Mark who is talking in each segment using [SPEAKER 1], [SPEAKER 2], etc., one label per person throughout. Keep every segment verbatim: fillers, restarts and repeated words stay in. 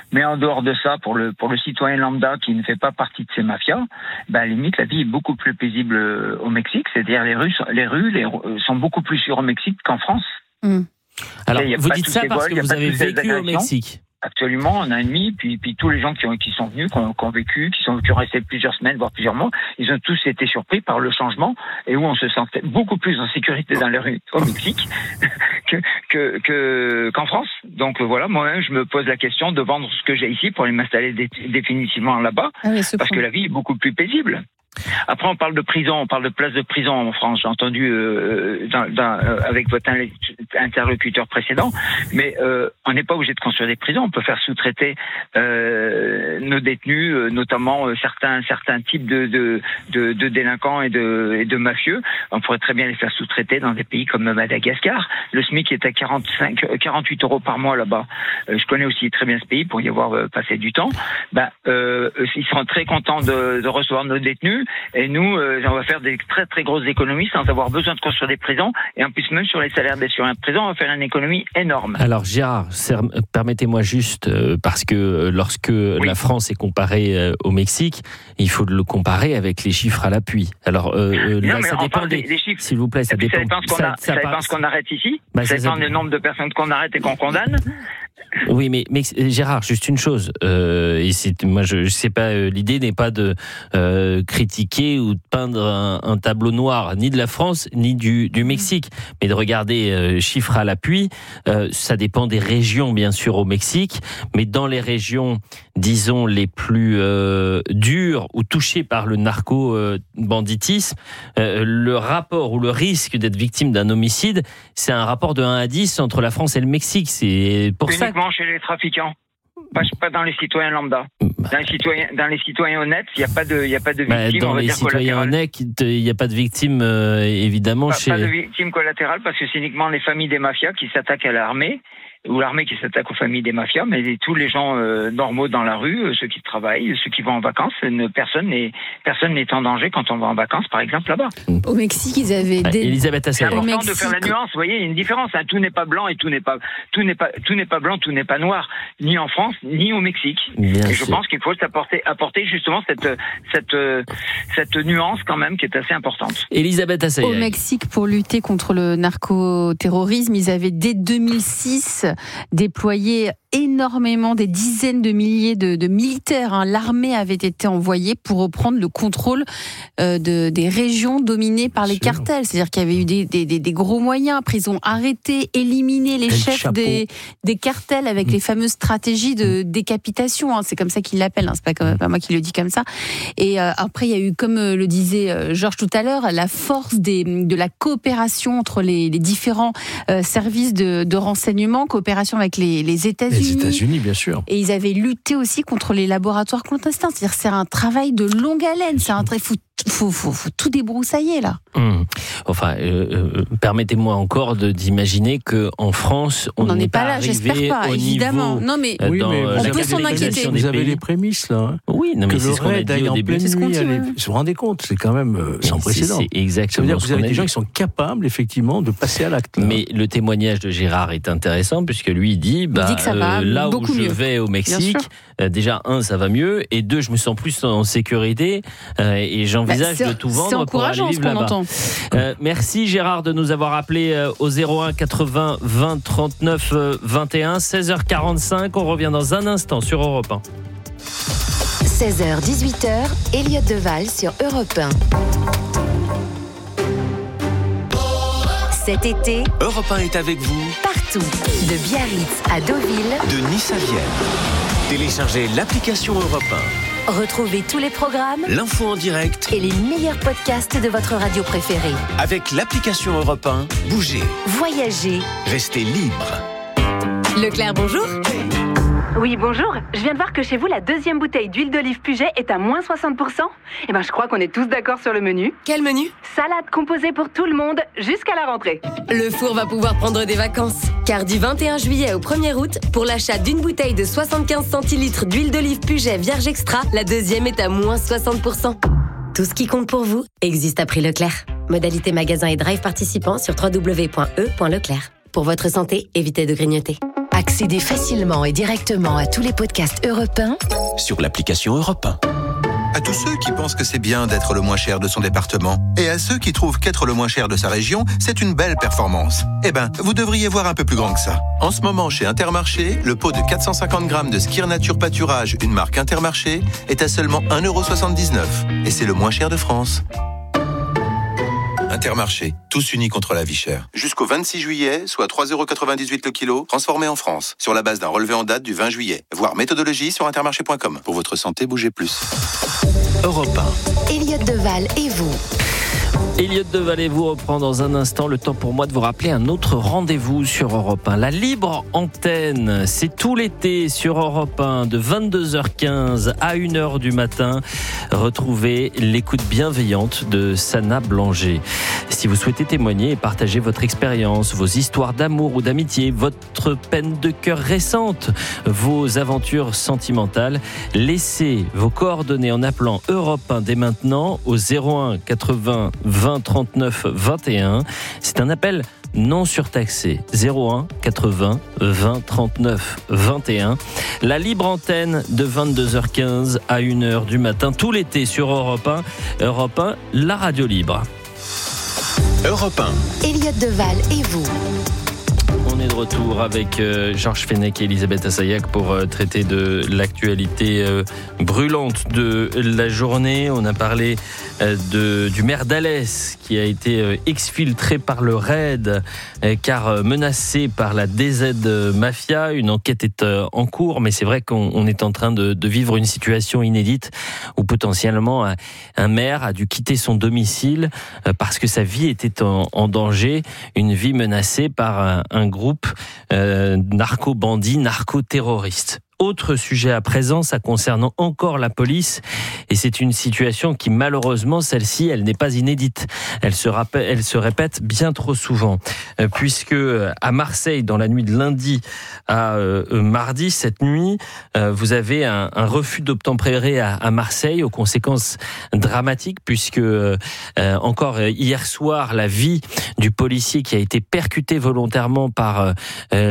[SPEAKER 1] Mais en dehors de ça, pour le pour le citoyen lambda qui ne fait pas partie de ces mafias, ben à la limite la vie est beaucoup plus paisible au Mexique. C'est-à-dire les rues les rues les, sont beaucoup plus sûres au Mexique qu'en France.
[SPEAKER 2] Mmh.
[SPEAKER 3] Alors vous dites ça parce que vous avez vécu au Mexique.
[SPEAKER 1] Actuellement, un an et demi, puis, puis tous les gens qui, ont, qui sont venus, qui ont, qui ont vécu, qui sont qui ont resté plusieurs semaines, voire plusieurs mois, ils ont tous été surpris par le changement et où on se sentait beaucoup plus en sécurité dans les rues au Mexique que, que, que, qu'en France. Donc voilà, moi-même, je me pose la question de vendre ce que j'ai ici pour aller m'installer dé- définitivement là-bas, ah oui, parce point. que la vie est beaucoup plus paisible. Après, on parle de prison, on parle de place de prison en France. J'ai entendu euh, dans, dans, euh, avec votre interlocuteur précédent, mais euh, on n'est pas obligé de construire des prisons. On peut faire sous-traiter euh, nos détenus, euh, notamment euh, certains certains types de de, de, de délinquants et de, et de mafieux. On pourrait très bien les faire sous-traiter dans des pays comme Madagascar. Le SMIC est à quarante-cinq, quarante-huit euros par mois là-bas. Euh, je connais aussi très bien ce pays pour y avoir euh, passé du temps. Ben, euh, ils seront très contents de, de recevoir nos détenus. Et nous, euh, on va faire des très très grosses économies sans avoir besoin de construire des prisons. Et en plus, même sur les salaires des surveillants de prison, on va faire une économie énorme.
[SPEAKER 3] Alors Gérard, permettez-moi juste, euh, parce que lorsque oui. la France est comparée euh, au Mexique, il faut le comparer avec les chiffres à l'appui. Alors euh, euh, là,
[SPEAKER 1] non,
[SPEAKER 3] ça dépend des, des chiffres. S'il vous plaît, ça dépend.
[SPEAKER 1] Ça dépend ce qu'on, a, ça, ça dépend ce qu'on arrête ici. Bah, ça dépend du nombre de personnes qu'on arrête et qu'on condamne.
[SPEAKER 3] Oui, mais, mais Gérard, juste une chose. Euh, et c'est, moi, je, je sais pas. Euh, l'idée n'est pas de euh, critiquer ou de peindre un, un tableau noir, ni de la France, ni du, du Mexique, mais de regarder euh, chiffres à l'appui. Euh, ça dépend des régions, bien sûr, au Mexique, mais dans les régions, disons les plus euh, dures ou touchées par le narco-banditisme, euh, le rapport ou le risque d'être victime d'un homicide, c'est un rapport de un à dix entre la France et le Mexique. C'est pour ça.
[SPEAKER 1] Uniquement chez les trafiquants, pas, pas dans les citoyens lambda. Dans les citoyens, dans les citoyens honnêtes, il n'y a pas de, il y a pas de victimes.
[SPEAKER 3] Bah, dans
[SPEAKER 1] on va
[SPEAKER 3] les
[SPEAKER 1] dire
[SPEAKER 3] citoyens honnêtes, il n'y a pas de victimes euh, évidemment
[SPEAKER 1] pas,
[SPEAKER 3] chez.
[SPEAKER 1] Pas de victimes collatérales parce que c'est uniquement les familles des mafias qui s'attaquent à l'armée. Ou l'armée qui s'attaque aux familles des mafias, mais tous les gens euh, normaux dans la rue, euh, ceux qui travaillent, ceux qui vont en vacances, ne, personne n'est personne n'est en danger quand on va en vacances, par exemple là-bas.
[SPEAKER 2] Au Mexique, ils avaient des...
[SPEAKER 3] Elisabeth Assayas.
[SPEAKER 1] C'est important
[SPEAKER 2] Mexique...
[SPEAKER 1] de faire la nuance. Vous voyez, il y a une différence. Hein. Tout n'est pas blanc et tout n'est pas tout n'est pas tout n'est pas blanc, tout n'est pas noir, ni en France ni au Mexique.
[SPEAKER 3] Bien
[SPEAKER 1] et
[SPEAKER 3] sûr.
[SPEAKER 1] je pense qu'il faut apporter apporter justement cette cette cette nuance quand même qui est assez importante.
[SPEAKER 3] Elisabeth Assayas.
[SPEAKER 2] Au Mexique, pour lutter contre le narcoterrorisme, ils avaient dès deux mille six déployé énormément, des dizaines de milliers de, de militaires. Hein. L'armée avait été envoyée pour reprendre le contrôle euh, de, des régions dominées par les Sûr. cartels. C'est-à-dire qu'il y avait eu des, des, des gros moyens. Après, ils ont arrêté, éliminé les
[SPEAKER 3] El
[SPEAKER 2] chefs des, des cartels avec mmh. les fameuses stratégies de décapitation. Hein. C'est comme ça qu'ils l'appellent. Hein. C'est pas, comme, pas moi qui le dis comme ça. Et euh, après, il y a eu, comme le disait Georges tout à l'heure, la force des, de la coopération entre les, les différents euh, services de, de renseignement, coopération avec les, les États-Unis.
[SPEAKER 4] Les États-Unis, bien sûr.
[SPEAKER 2] Et ils avaient lutté aussi contre les laboratoires clandestins. C'est-à-dire c'est un travail de longue haleine. C'est un travail... Faut, faut, faut tout débroussailler là.
[SPEAKER 3] Mmh. Enfin, euh, euh, permettez-moi encore de, d'imaginer que en France, on n'en est pas, pas là.
[SPEAKER 2] J'espère pas, évidemment.
[SPEAKER 3] Niveau,
[SPEAKER 2] non mais,
[SPEAKER 3] euh,
[SPEAKER 2] oui, mais
[SPEAKER 3] on
[SPEAKER 2] peut s'en inquiéter.
[SPEAKER 4] Vous avez les prémices là. Hein,
[SPEAKER 3] oui, non mais
[SPEAKER 4] que
[SPEAKER 3] c'est
[SPEAKER 4] le
[SPEAKER 3] ce qu'on a dit au début.
[SPEAKER 4] C'est ce qu'on dit,
[SPEAKER 2] allez,
[SPEAKER 4] vous vous rendez compte, c'est quand même euh, sans précédent.
[SPEAKER 3] C'est exactement.
[SPEAKER 4] Ça veut dire que vous avez des
[SPEAKER 3] dit.
[SPEAKER 4] gens qui sont capables effectivement de passer à l'acte. Là.
[SPEAKER 3] Mais le témoignage de Gérard est intéressant puisque lui il dit, bah,
[SPEAKER 2] il dit que ça va
[SPEAKER 3] euh, là où je
[SPEAKER 2] mieux.
[SPEAKER 3] vais au Mexique, euh, déjà un ça va mieux et deux je me sens plus en sécurité euh, et j'envisage
[SPEAKER 2] bah,
[SPEAKER 3] de tout vendre pour aller vivre là-bas. Euh, merci Gérard de nous avoir appelé euh, au zéro un quatre-vingts vingt trente-neuf vingt et un, seize heures quarante-cinq. On revient dans un instant sur Europe un.
[SPEAKER 5] seize heures dix-huit heures, Elliott Deval sur Europe un. Cet été,
[SPEAKER 6] Europe un est avec vous
[SPEAKER 5] partout, de Biarritz à Deauville,
[SPEAKER 6] de Nice à Vienne. Téléchargez l'application Europe un.
[SPEAKER 5] Retrouvez tous les programmes,
[SPEAKER 6] l'info en direct
[SPEAKER 5] et les meilleurs podcasts de votre radio préférée.
[SPEAKER 6] Avec l'application Europe un, bougez,
[SPEAKER 5] voyagez,
[SPEAKER 6] restez libre.
[SPEAKER 7] Leclerc, bonjour.
[SPEAKER 8] Oui, bonjour. Je viens de voir que chez vous, la deuxième bouteille d'huile d'olive Puget est à moins soixante pour cent. Eh ben, je crois qu'on est tous d'accord sur le menu.
[SPEAKER 7] Quel menu ?
[SPEAKER 8] Salade composée pour tout le monde jusqu'à la rentrée.
[SPEAKER 7] Le four va pouvoir prendre des vacances. Car du vingt et un juillet au premier août, pour l'achat d'une bouteille de soixante-quinze centilitres d'huile d'olive Puget Vierge Extra, la deuxième est à moins soixante pour cent. Tout ce qui compte pour vous existe à prix Leclerc. Modalité magasin et drive participants sur w w w point e point leclerc. Pour votre santé, évitez de grignoter.
[SPEAKER 5] Accédez facilement et directement à tous les podcasts Europe un
[SPEAKER 6] sur l'application Europe un.
[SPEAKER 9] À tous ceux qui pensent que c'est bien d'être le moins cher de son département, et à ceux qui trouvent qu'être le moins cher de sa région, c'est une belle performance. Eh ben, vous devriez voir un peu plus grand que ça. En ce moment, chez Intermarché, le pot de quatre cent cinquante grammes de Skir Nature Pâturage, une marque Intermarché, est à seulement un euro soixante-dix-neuf. Et c'est le moins cher de France. Intermarché, tous unis contre la vie chère. Jusqu'au vingt-six juillet, soit trois euros quatre-vingt-dix-huit le kilo, transformé en France, sur la base d'un relevé en date du vingt juillet. Voir méthodologie sur intermarché point com. Pour votre santé, bougez plus.
[SPEAKER 6] Europe un.
[SPEAKER 5] Elliot Deval et vous.
[SPEAKER 3] Elliot Deval et vous reprend dans un instant. Le temps pour moi de vous rappeler un autre rendez-vous sur Europe un. La libre antenne, c'est tout l'été sur Europe un de vingt-deux heures quinze à une heure du matin. Retrouvez l'écoute bienveillante de Sana Blanger. Si vous souhaitez témoigner et partager votre expérience, vos histoires d'amour ou d'amitié, votre peine de cœur récente, vos aventures sentimentales, laissez vos coordonnées en appelant Europe un dès maintenant au zéro un quatre-vingts vingt trente-neuf vingt et un. C'est un appel non surtaxé. zéro un quatre-vingts vingt trente-neuf vingt et un. La libre antenne de vingt-deux heures quinze à une heure du matin, tout l'été sur Europe un. Europe un, la radio libre.
[SPEAKER 6] Europe un.
[SPEAKER 5] Elliot Deval et vous.
[SPEAKER 3] On est de retour avec euh, Georges Fenech et Elisabeth Assayag pour euh, traiter de l'actualité euh, brûlante de la journée. On a parlé euh, de, du maire d'Alès qui a été euh, exfiltré par le raid euh, car euh, menacé par la D Z Mafia. Une enquête est euh, en cours, mais c'est vrai qu'on on est en train de, de vivre une situation inédite où potentiellement un, un maire a dû quitter son domicile euh, parce que sa vie était en, en danger, une vie menacée par un, un groupe euh, narco-bandits, narco-terroristes. Autre sujet à présent, ça concerne encore la police et c'est une situation qui malheureusement, celle-ci, elle n'est pas inédite. Elle se, rappelle, elle se répète bien trop souvent euh, puisque à Marseille, dans la nuit de lundi à euh, mardi, cette nuit, euh, vous avez un, un refus d'obtempérer à, à Marseille aux conséquences dramatiques puisque euh, encore hier soir, la vie du policier qui a été percuté volontairement par euh,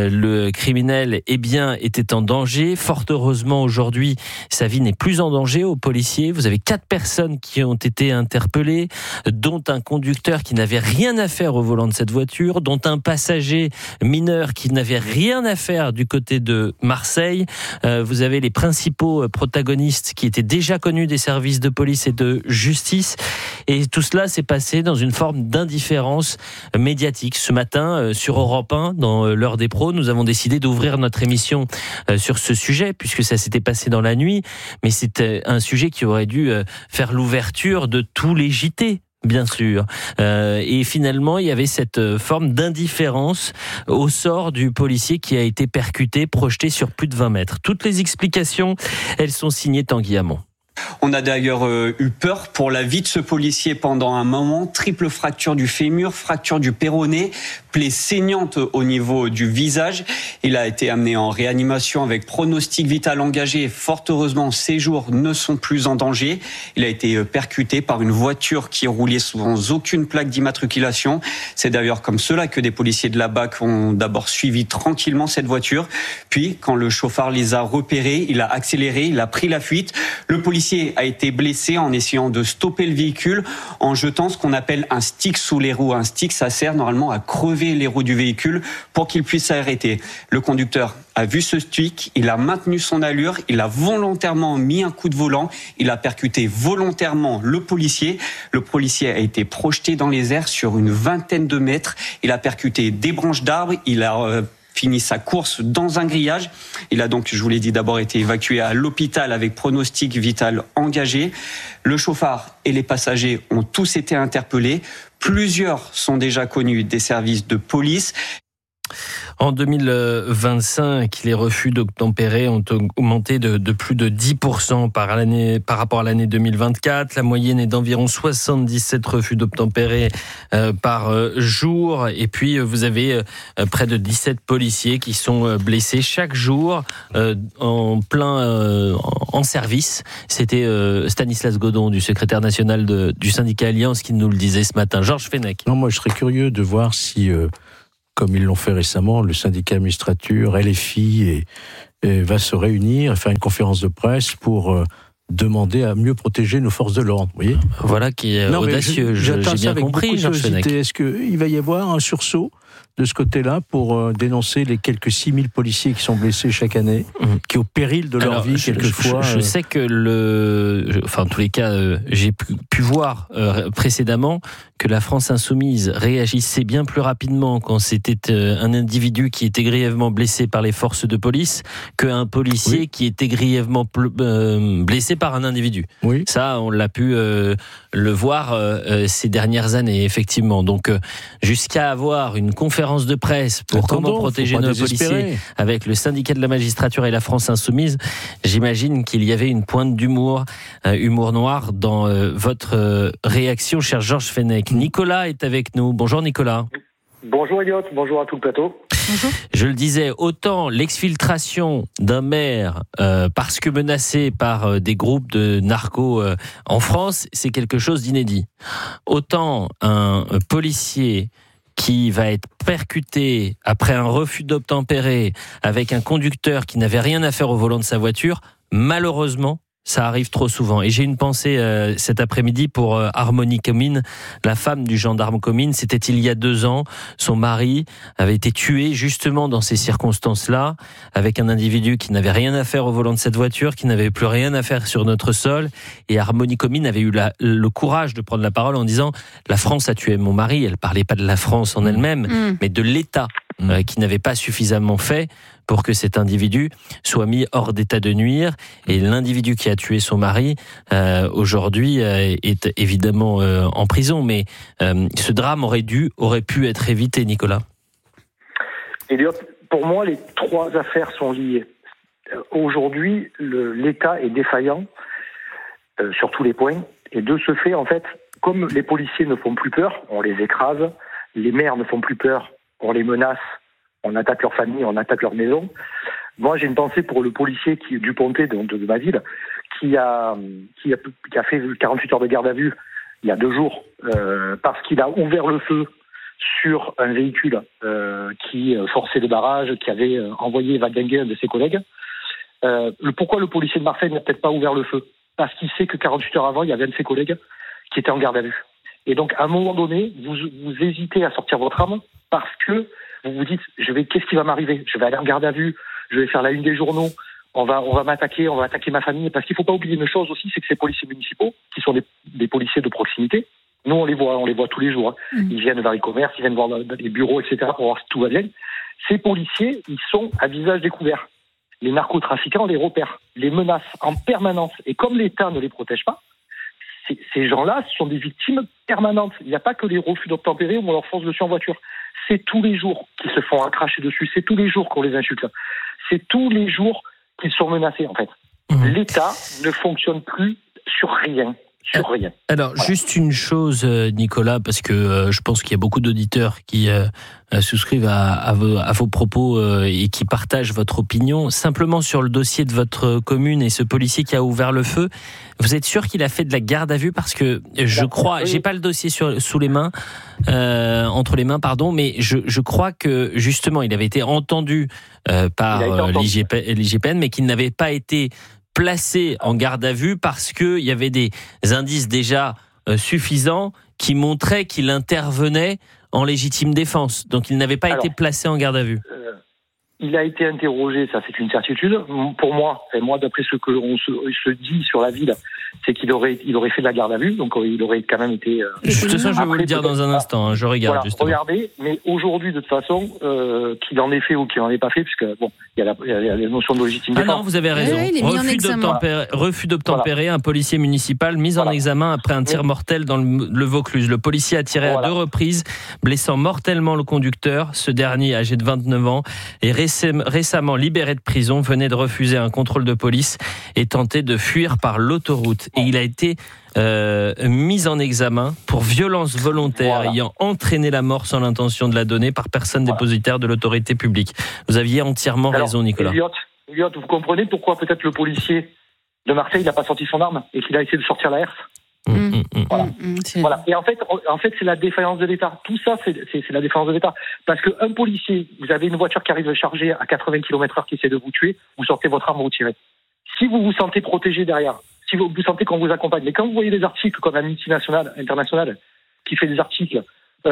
[SPEAKER 3] le criminel eh bien, était en danger. Fort heureusement, aujourd'hui, sa vie n'est plus en danger aux policiers. Vous avez quatre personnes qui ont été interpellées, dont un conducteur qui n'avait rien à faire au volant de cette voiture, dont un passager mineur qui n'avait rien à faire du côté de Marseille. Euh, vous avez les principaux protagonistes qui étaient déjà connus des services de police et de justice. Et tout cela s'est passé dans une forme d'indifférence médiatique. Ce matin, euh, sur Europe un, dans euh, l'heure des pros, nous avons décidé d'ouvrir notre émission euh, sur ce sujet. Sujet, puisque ça s'était passé dans la nuit, mais c'était un sujet qui aurait dû faire l'ouverture de tous les J T. Bien sûr. Euh, et finalement, il y avait cette forme d'indifférence au sort du policier qui a été percuté, projeté sur plus de vingt mètres. Toutes les explications, elles sont signées Tanguy Hamon.
[SPEAKER 10] On a d'ailleurs euh, eu peur pour la vie de ce policier pendant un moment. Triple fracture du fémur, fracture du péroné, plaie saignante au niveau du visage. Il a été amené en réanimation avec pronostic vital engagé. Fort heureusement, ses jours ne sont plus en danger. Il a été percuté par une voiture qui roulait sans aucune plaque d'immatriculation. C'est d'ailleurs comme cela que des policiers de la B A C ont d'abord suivi tranquillement cette voiture. Puis, quand le chauffard les a repérés, il a accéléré, il a pris la fuite. Le policier a été blessé en essayant de stopper le véhicule en jetant ce qu'on appelle un stick sous les roues. Un stick, ça sert normalement à crever les roues du véhicule pour qu'il puisse s'arrêter. Le conducteur a vu ce stick, il a maintenu son allure, il a volontairement mis un coup de volant, il a percuté volontairement le policier. Le policier a été projeté dans les airs sur une vingtaine de mètres. Il a percuté des branches d'arbres, il a euh, fini sa course dans un grillage. Il a donc, je vous l'ai dit, d'abord été évacué à l'hôpital avec pronostic vital engagé. Le chauffard et les passagers ont tous été interpellés. Plusieurs sont déjà connus des services de police.
[SPEAKER 3] En deux mille vingt-cinq, les refus d'obtempérer ont augmenté de, de plus de dix pour cent par, l'année, par rapport à l'année deux mille vingt-quatre. La moyenne est d'environ soixante-dix-sept refus d'obtempérer euh, par jour. Et puis, vous avez euh, près de dix-sept policiers qui sont blessés chaque jour euh, en plein euh, en service. C'était euh, Stanislas Godon, du secrétaire national de, du syndicat Alliance, qui nous le disait ce matin. Georges Fenech.
[SPEAKER 4] Non, moi, je serais curieux de voir si... Euh comme ils l'ont fait récemment, le syndicat Administrature, L F I, et, et va se réunir et faire une conférence de presse pour euh, demander à mieux protéger nos forces de l'ordre. Vous voyez ?
[SPEAKER 3] Voilà qui est non, audacieux. Je, j'ai bien compris, Georges Fenech.
[SPEAKER 4] Est-ce qu'il va y avoir un sursaut de ce côté-là pour euh, dénoncer les quelques six mille policiers qui sont blessés chaque année, mmh. qui au péril de leur
[SPEAKER 3] Alors,
[SPEAKER 4] vie
[SPEAKER 3] je,
[SPEAKER 4] quelquefois...
[SPEAKER 3] Je, je, je sais que le... Je, enfin, en tous les cas, euh, j'ai pu, pu voir euh, précédemment que la France insoumise réagissait bien plus rapidement quand c'était euh, un individu qui était grièvement blessé par les forces de police qu'un policier oui. qui était grièvement pl- euh, blessé par un individu.
[SPEAKER 4] Oui.
[SPEAKER 3] Ça, on l'a pu euh, le voir euh, ces dernières années, effectivement. Donc, euh, jusqu'à avoir une conférence de presse pour
[SPEAKER 4] Attendons,
[SPEAKER 3] comment protéger nos policiers avec le syndicat de la magistrature et la France insoumise, j'imagine qu'il y avait une pointe d'humour, euh, humour noir dans euh, votre euh, réaction, cher Georges Fenech. Nicolas est avec nous. Bonjour Nicolas.
[SPEAKER 11] Bonjour Elliot, bonjour à tout le plateau.
[SPEAKER 2] Bonjour.
[SPEAKER 3] Je le disais, autant l'exfiltration d'un maire euh, parce que menacé par euh, des groupes de narcos euh, en France, c'est quelque chose d'inédit. Autant un euh, policier qui va être percuté après un refus d'obtempérer avec un conducteur qui n'avait rien à faire au volant de sa voiture, malheureusement, ça arrive trop souvent. Et j'ai une pensée euh, cet après-midi pour euh, Harmonie Comines, la femme du gendarme Comines. C'était il y a deux ans. Son mari avait été tué justement dans ces circonstances-là, avec un individu qui n'avait rien à faire au volant de cette voiture, qui n'avait plus rien à faire sur notre sol. Et Harmonie Comines avait eu la, le courage de prendre la parole en disant « La France a tué mon mari ». Elle parlait pas de la France en elle-même, mmh. mais de l'État mmh. euh, qui n'avait pas suffisamment fait pour que cet individu soit mis hors d'état de nuire. Et l'individu qui a tué son mari, euh, aujourd'hui, euh, est évidemment euh, en prison. Mais euh, ce drame aurait dû, aurait pu être évité, Nicolas.
[SPEAKER 11] Elliot, pour moi, les trois affaires sont liées. Aujourd'hui, le, l'État est défaillant euh, sur tous les points. Et de ce fait, en fait, comme les policiers ne font plus peur, on les écrase. Les maires ne font plus peur, on les menace. On attaque leur famille, on attaque leur maison. Moi, j'ai une pensée pour le policier qui, du Pontet de, de, de ma ville, qui a, qui a, qui a fait quarante-huit heures de garde à vue il y a deux jours, euh, parce qu'il a ouvert le feu sur un véhicule euh, qui forçait le barrage, qui avait euh, envoyé valdinguer un de ses collègues. Euh, le, pourquoi le policier de Marseille n'a peut-être pas ouvert le feu ? Parce qu'il sait que quarante-huit heures avant, il y avait un de ses collègues qui était en garde à vue. Et donc, à un moment donné, vous, vous hésitez à sortir votre arme parce que vous vous dites, je vais, qu'est-ce qui va m'arriver ? Je vais aller en garde à vue, je vais faire la une des journaux, on va, on va m'attaquer, on va attaquer ma famille. Parce qu'il ne faut pas oublier une chose aussi, c'est que ces policiers municipaux, qui sont des, des policiers de proximité, nous on les voit, on les voit tous les jours. Hein. Mmh. Ils viennent dans les commerces, ils viennent voir les bureaux, et cetera pour voir si tout va bien. Ces policiers, ils sont à visage découvert. Les narcotrafiquants les repèrent, les menacent en permanence. Et comme l'État ne les protège pas, ces gens-là sont des victimes permanentes. Il n'y a pas que les refus d'obtempérer où on leur force dessus en voiture. C'est tous les jours qu'ils se font cracher dessus. C'est tous les jours qu'on les insulte. C'est tous les jours qu'ils sont menacés, en fait. Mmh. L'État ne fonctionne plus sur rien. Sur rien.
[SPEAKER 3] Alors, voilà. Juste une chose, Nicolas, parce que euh, je pense qu'il y a beaucoup d'auditeurs qui euh, souscrivent à, à, vos, à vos propos euh, et qui partagent votre opinion. Simplement sur le dossier de votre commune et ce policier qui a ouvert le feu, vous êtes sûr qu'il a fait de la garde à vue ? Parce que je crois, j'ai pas le dossier sur, sous les mains, euh, entre les mains, pardon, mais je, je crois que justement, il avait été entendu euh, par euh, l'I G P N, mais qu'il n'avait pas été placé en garde à vue parce qu'il y avait des indices déjà euh, suffisants qui montraient qu'il intervenait en légitime défense. Donc il n'avait pas Alors, été placé en garde à vue.
[SPEAKER 11] Euh, il a été interrogé, ça c'est une certitude. Pour moi, et moi d'après ce que l'on se, se dit sur la ville, c'est qu'il aurait, il aurait fait de la garde à vue, donc il aurait quand même été... Euh,
[SPEAKER 3] de toute façon, je vais vous le dire dans un instant, hein, je regarde
[SPEAKER 11] voilà,
[SPEAKER 3] justement.
[SPEAKER 11] Regardez, mais aujourd'hui, de toute façon, euh, qu'il en ait fait ou qu'il n'en ait pas fait, puisque bon, il y, y a la notion de légitime défense.
[SPEAKER 3] Ah non, vous avez raison.
[SPEAKER 2] Oui, refus,
[SPEAKER 3] d'obtempérer, refus d'obtempérer, voilà. Un policier municipal mis voilà. en examen après un tir mortel dans le, le Vaucluse. Le policier a tiré voilà. à deux reprises, blessant mortellement le conducteur. Ce dernier, âgé de vingt-neuf ans, est récemment libéré de prison, venait de refuser un contrôle de police et tentait de fuir par l'autoroute. Et il a été Euh, mise en examen pour violence volontaire voilà. ayant entraîné la mort sans l'intention de la donner par personne voilà. dépositaire de l'autorité publique. Vous aviez entièrement Alors, raison, Nicolas.
[SPEAKER 11] Elliot, Elliot, vous comprenez pourquoi peut-être le policier de Marseille n'a pas sorti son arme et qu'il a essayé de sortir la herse ?
[SPEAKER 3] Mmh. mmh.
[SPEAKER 11] Voilà.
[SPEAKER 2] Mmh, c'est...
[SPEAKER 11] voilà. Et en fait, en fait, c'est la défaillance de l'État. Tout ça, c'est, c'est, c'est la défaillance de l'État. Parce qu'un policier, vous avez une voiture qui arrive chargée à quatre-vingts kilomètres heure qui essaie de vous tuer, vous sortez votre arme, vous tirez. Si vous vous sentez protégé derrière, si vous vous sentez qu'on vous accompagne, mais quand vous voyez des articles comme Amnesty International qui fait des articles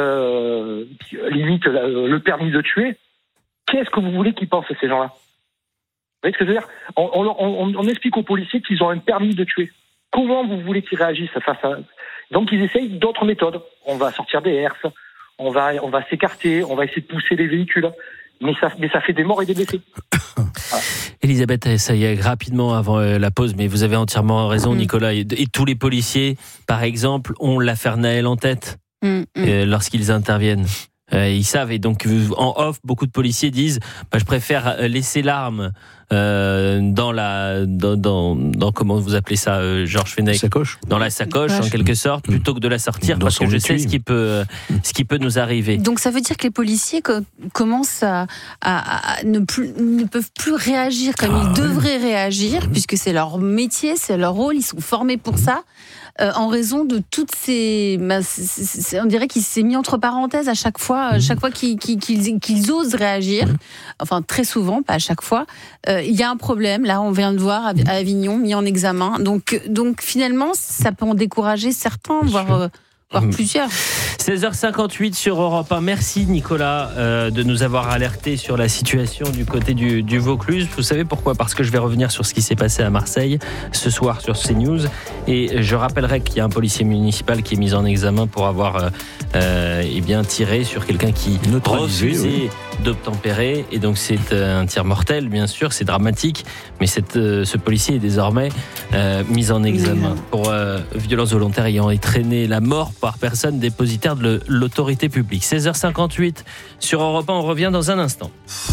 [SPEAKER 11] euh, limite le, le permis de tuer, qu'est-ce que vous voulez qu'ils pensent ces gens-là? Vous voyez ce que je veux dire? on, on, on, on explique aux policiers qu'ils ont un permis de tuer. Comment vous voulez qu'ils réagissent face à... Donc ils essayent d'autres méthodes. On va sortir des herses, on va, on va s'écarter, on va essayer de pousser les véhicules. Mais ça, mais ça fait des morts et des blessés. Voilà.
[SPEAKER 3] Elisabeth, ça y est, rapidement avant la pause, mais vous avez entièrement raison, mmh. Nicolas. Et, et tous les policiers, par exemple, ont l'affaire Naël en tête mmh, mmh. Euh, lorsqu'ils interviennent. Euh, ils savent, et donc en off, beaucoup de policiers disent bah, je préfère laisser l'arme euh, dans la dans, dans dans comment vous appelez ça, euh, Georges Fenech,
[SPEAKER 4] sacoche.
[SPEAKER 3] Dans la sacoche
[SPEAKER 2] ouais.
[SPEAKER 3] en quelque sorte, plutôt que de la sortir, dans parce que je sais ce qui peut ce qui peut nous arriver.
[SPEAKER 2] Donc ça veut dire que les policiers co- commencent à, à, à ne plus ne peuvent plus réagir comme ah, ils devraient oui. réagir, mmh. puisque c'est leur métier, c'est leur rôle, ils sont formés pour mmh. ça. Euh, en raison de toutes ces... Bah, c'est, c'est, on dirait qu'il s'est mis entre parenthèses à chaque fois, mmh. chaque fois qu'ils, qu'ils, qu'ils, qu'ils osent réagir, mmh. enfin très souvent, pas à chaque fois, euh, il y a un problème, là on vient de voir à Avignon, mis en examen, donc, donc finalement ça peut en décourager certains, voire... Euh, voire mmh. plusieurs.
[SPEAKER 3] seize heures cinquante-huit sur Europe un. Merci Nicolas euh, de nous avoir alertés sur la situation du côté du, du Vaucluse. Vous savez pourquoi? Parce que je vais revenir sur ce qui s'est passé à Marseille ce soir sur CNews. Et je rappellerai qu'il y a un policier municipal qui est mis en examen pour avoir euh, euh, eh bien, tiré sur quelqu'un qui refusait oui. d'obtempérer. Et donc c'est un tir mortel, bien sûr, c'est dramatique. Mais cette, euh, ce policier est désormais euh, mis en examen mmh. pour euh, violence volontaire ayant entraîné la mort par personne dépositaire de l'autorité publique. seize heures cinquante-huit sur Europe un, on revient dans un instant.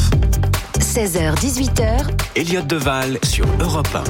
[SPEAKER 5] seize heures dix-huit heures.
[SPEAKER 6] Elliot Deval sur Europe un.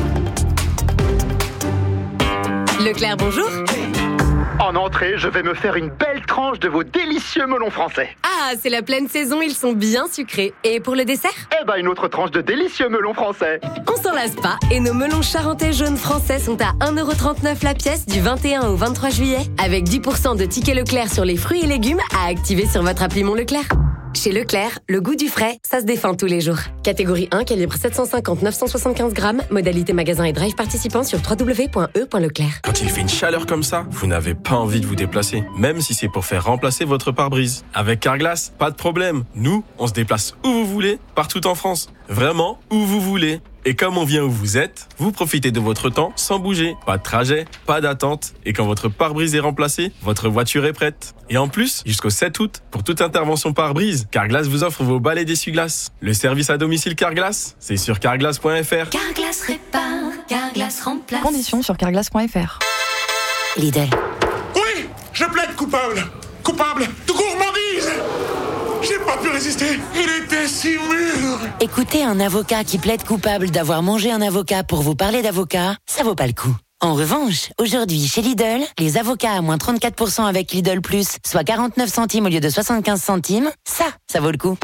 [SPEAKER 7] Leclerc, bonjour.
[SPEAKER 12] En entrée, je vais me faire une belle tranche de vos délicieux melons français.
[SPEAKER 7] Ah, c'est la pleine saison, ils sont bien sucrés. Et pour le dessert?
[SPEAKER 12] Eh ben, une autre tranche de délicieux melons français.
[SPEAKER 7] On s'en lasse pas, et nos melons charentais jaunes français sont à un euro trente-neuf la pièce du vingt et un au vingt-trois juillet, avec dix pour cent de tickets Leclerc sur les fruits et légumes à activer sur votre appli Mon Leclerc. Chez Leclerc, le goût du frais, ça se défend tous les jours. Catégorie un, calibre sept cent cinquante à neuf cent soixante-quinze grammes, modalité magasin et drive participant sur w w w point e point leclerc.
[SPEAKER 13] Quand il fait une chaleur comme ça, vous n'avez pas envie de vous déplacer, même si c'est pour faire remplacer votre pare-brise. Avec Carglass, pas de problème. Nous, on se déplace où vous voulez, partout en France. Vraiment, où vous voulez. Et comme on vient où vous êtes, vous profitez de votre temps sans bouger. Pas de trajet, pas d'attente. Et quand votre pare-brise est remplacé, votre voiture est prête. Et en plus, jusqu'au sept août, pour toute intervention pare-brise, Carglass vous offre vos balais d'essuie-glace. Le service à domicile Carglass, c'est sur carglass point f r.
[SPEAKER 5] Carglass répare, Carglass remplace.
[SPEAKER 14] Conditions sur carglass point f r.
[SPEAKER 5] Lidl.
[SPEAKER 15] Oui, je plaide coupable. Coupable de gourmandise. J'ai pas pu résister, il était si mûr.
[SPEAKER 16] Écoutez un avocat qui plaide coupable d'avoir mangé un avocat pour vous parler d'avocat, ça vaut pas le coup. En revanche, aujourd'hui, chez Lidl, les avocats à moins trente-quatre pour cent avec Lidl Plus, soit quarante-neuf centimes au lieu de soixante-quinze centimes, ça, ça vaut le coup.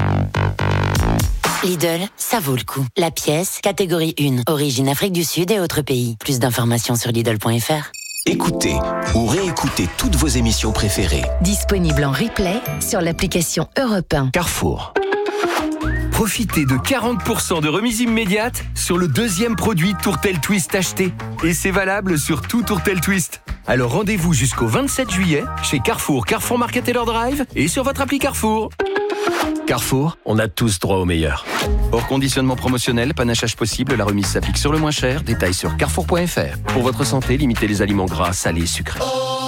[SPEAKER 16] Lidl, ça vaut le coup. La pièce, catégorie un, origine Afrique du Sud et autres pays. Plus d'informations sur lidl point f r.
[SPEAKER 6] Écoutez ou réécoutez toutes vos émissions préférées.
[SPEAKER 5] Disponible en replay sur l'application Europe un.
[SPEAKER 6] Carrefour.
[SPEAKER 17] Profitez de quarante pour cent de remise immédiate sur le deuxième produit Tourtel Twist acheté. Et c'est valable sur tout Tourtel Twist. Alors rendez-vous jusqu'au vingt-sept juillet chez Carrefour, Carrefour Market et leur Drive et sur votre appli Carrefour.
[SPEAKER 18] Carrefour, on a tous droit au meilleur. Hors conditionnement promotionnel, panachage possible, la remise s'applique sur le moins cher. Détails sur carrefour point f r. Pour votre santé, limitez les aliments gras, salés, sucrés.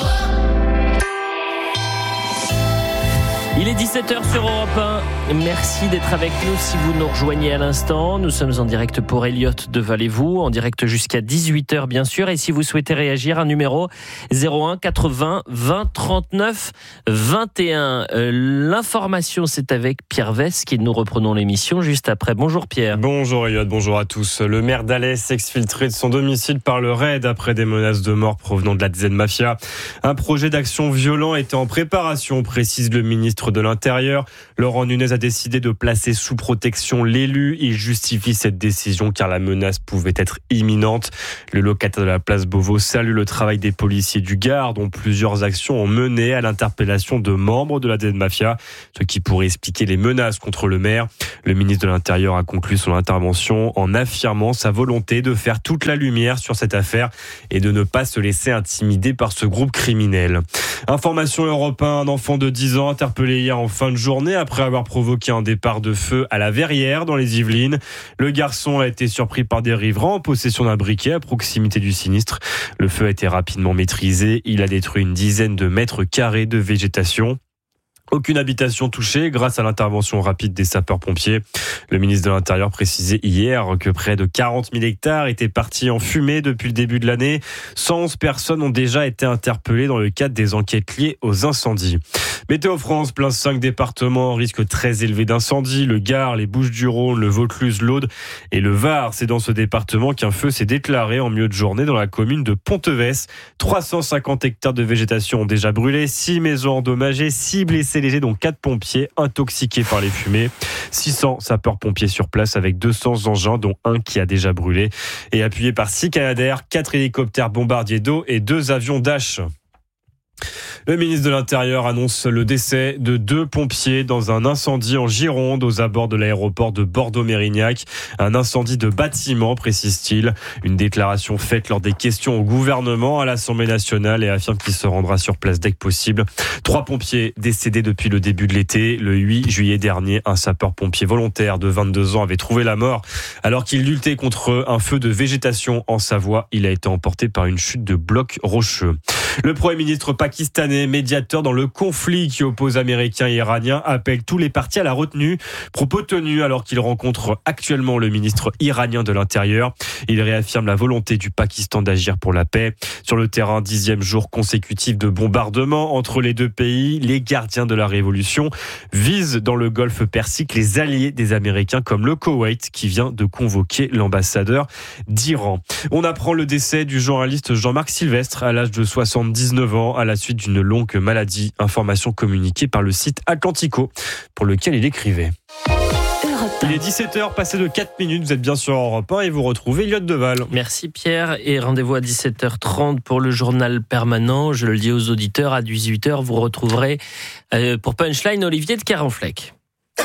[SPEAKER 3] Il est dix-sept heures sur Europe un. Merci d'être avec nous si vous nous rejoignez à l'instant. Nous sommes en direct pour Elliot Deval et vous, en direct jusqu'à dix-huit heures bien sûr. Et si vous souhaitez réagir, un numéro zéro un quatre-vingts vingt trente-neuf vingt et un. Euh, l'information, c'est avec Pierre Vesque et nous reprenons l'émission juste après. Bonjour Pierre.
[SPEAKER 19] Bonjour Elliot, bonjour à tous. Le maire d'Alès s'exfiltré de son domicile par le raid après des menaces de mort provenant de la dizaine mafia. Un projet d'action violent était en préparation, précise le ministre de l'Intérieur. Laurent Nunez a décidé de placer sous protection l'élu. Il justifie cette décision car la menace pouvait être imminente. Le locataire de la place Beauvau salue le travail des policiers du Gard, dont plusieurs actions ont mené à l'interpellation de membres de la D N Mafia, ce qui pourrait expliquer les menaces contre le maire. Le ministre de l'Intérieur a conclu son intervention en affirmant sa volonté de faire toute la lumière sur cette affaire et de ne pas se laisser intimider par ce groupe criminel. Information Europe un, un enfant de dix ans interpellé hier en fin de journée après avoir provoqué un départ de feu à la Verrière dans les Yvelines. Le garçon a été surpris par des riverains en possession d'un briquet à proximité du sinistre. Le feu a été rapidement maîtrisé. Il a détruit une dizaine de mètres carrés de végétation. Aucune habitation touchée grâce à l'intervention rapide des sapeurs-pompiers. Le ministre de l'Intérieur précisait hier que près de quarante mille hectares étaient partis en fumée depuis le début de l'année. cent onze personnes ont déjà été interpellées dans le cadre des enquêtes liées aux incendies. Météo France, plein cinq départements, risque très élevé d'incendie. Le Gard, les Bouches-du-Rhône, le Vaucluse, l'Aude et le Var. C'est dans ce département qu'un feu s'est déclaré en milieu de journée dans la commune de Ponteves. trois cent cinquante hectares de végétation ont déjà brûlé, six maisons endommagées, six blessés légers, dont quatre pompiers intoxiqués par les fumées. six cents sapeurs-pompiers sur place avec deux cents engins, dont un qui a déjà brûlé. Et appuyé par six Canadair, quatre hélicoptères bombardiers d'eau et deux avions Dash. Le ministre de l'Intérieur annonce le décès de deux pompiers dans un incendie en Gironde aux abords de l'aéroport de Bordeaux-Mérignac. Un incendie de bâtiment, précise-t-il. Une déclaration faite lors des questions au gouvernement à l'Assemblée nationale et affirme qu'il se rendra sur place dès que possible. Trois pompiers décédés depuis le début de l'été. Le huit juillet dernier, un sapeur-pompier volontaire de vingt-deux ans avait trouvé la mort alors qu'il luttait contre un feu de végétation en Savoie. Il a été emporté par une chute de blocs rocheux. Le Premier ministre pakistanais, médiateur dans le conflit qui oppose Américains et Iraniens, appelle tous les partis à la retenue. Propos tenus alors qu'il rencontre actuellement le ministre iranien de l'Intérieur. Il réaffirme la volonté du Pakistan d'agir pour la paix. Sur le terrain, dixième jour consécutif de bombardements entre les deux pays. Les gardiens de la révolution visent dans le golfe Persique les alliés des Américains comme le Koweït qui vient de convoquer l'ambassadeur d'Iran. On apprend le décès du journaliste Jean-Marc Sylvestre à l'âge de soixante-dix-neuf ans à la suite d'une longue maladie. Information communiquée par le site Atlantico pour lequel il écrivait. Il est dix-sept heures, passé de quatre minutes, vous êtes bien sur Europe un et vous retrouvez Elliott Deval.
[SPEAKER 3] Merci Pierre et rendez-vous à dix-sept heures trente pour le journal permanent. Je le dis aux auditeurs, à dix-huit heures vous retrouverez euh, pour Punchline Olivier de Carenfleck.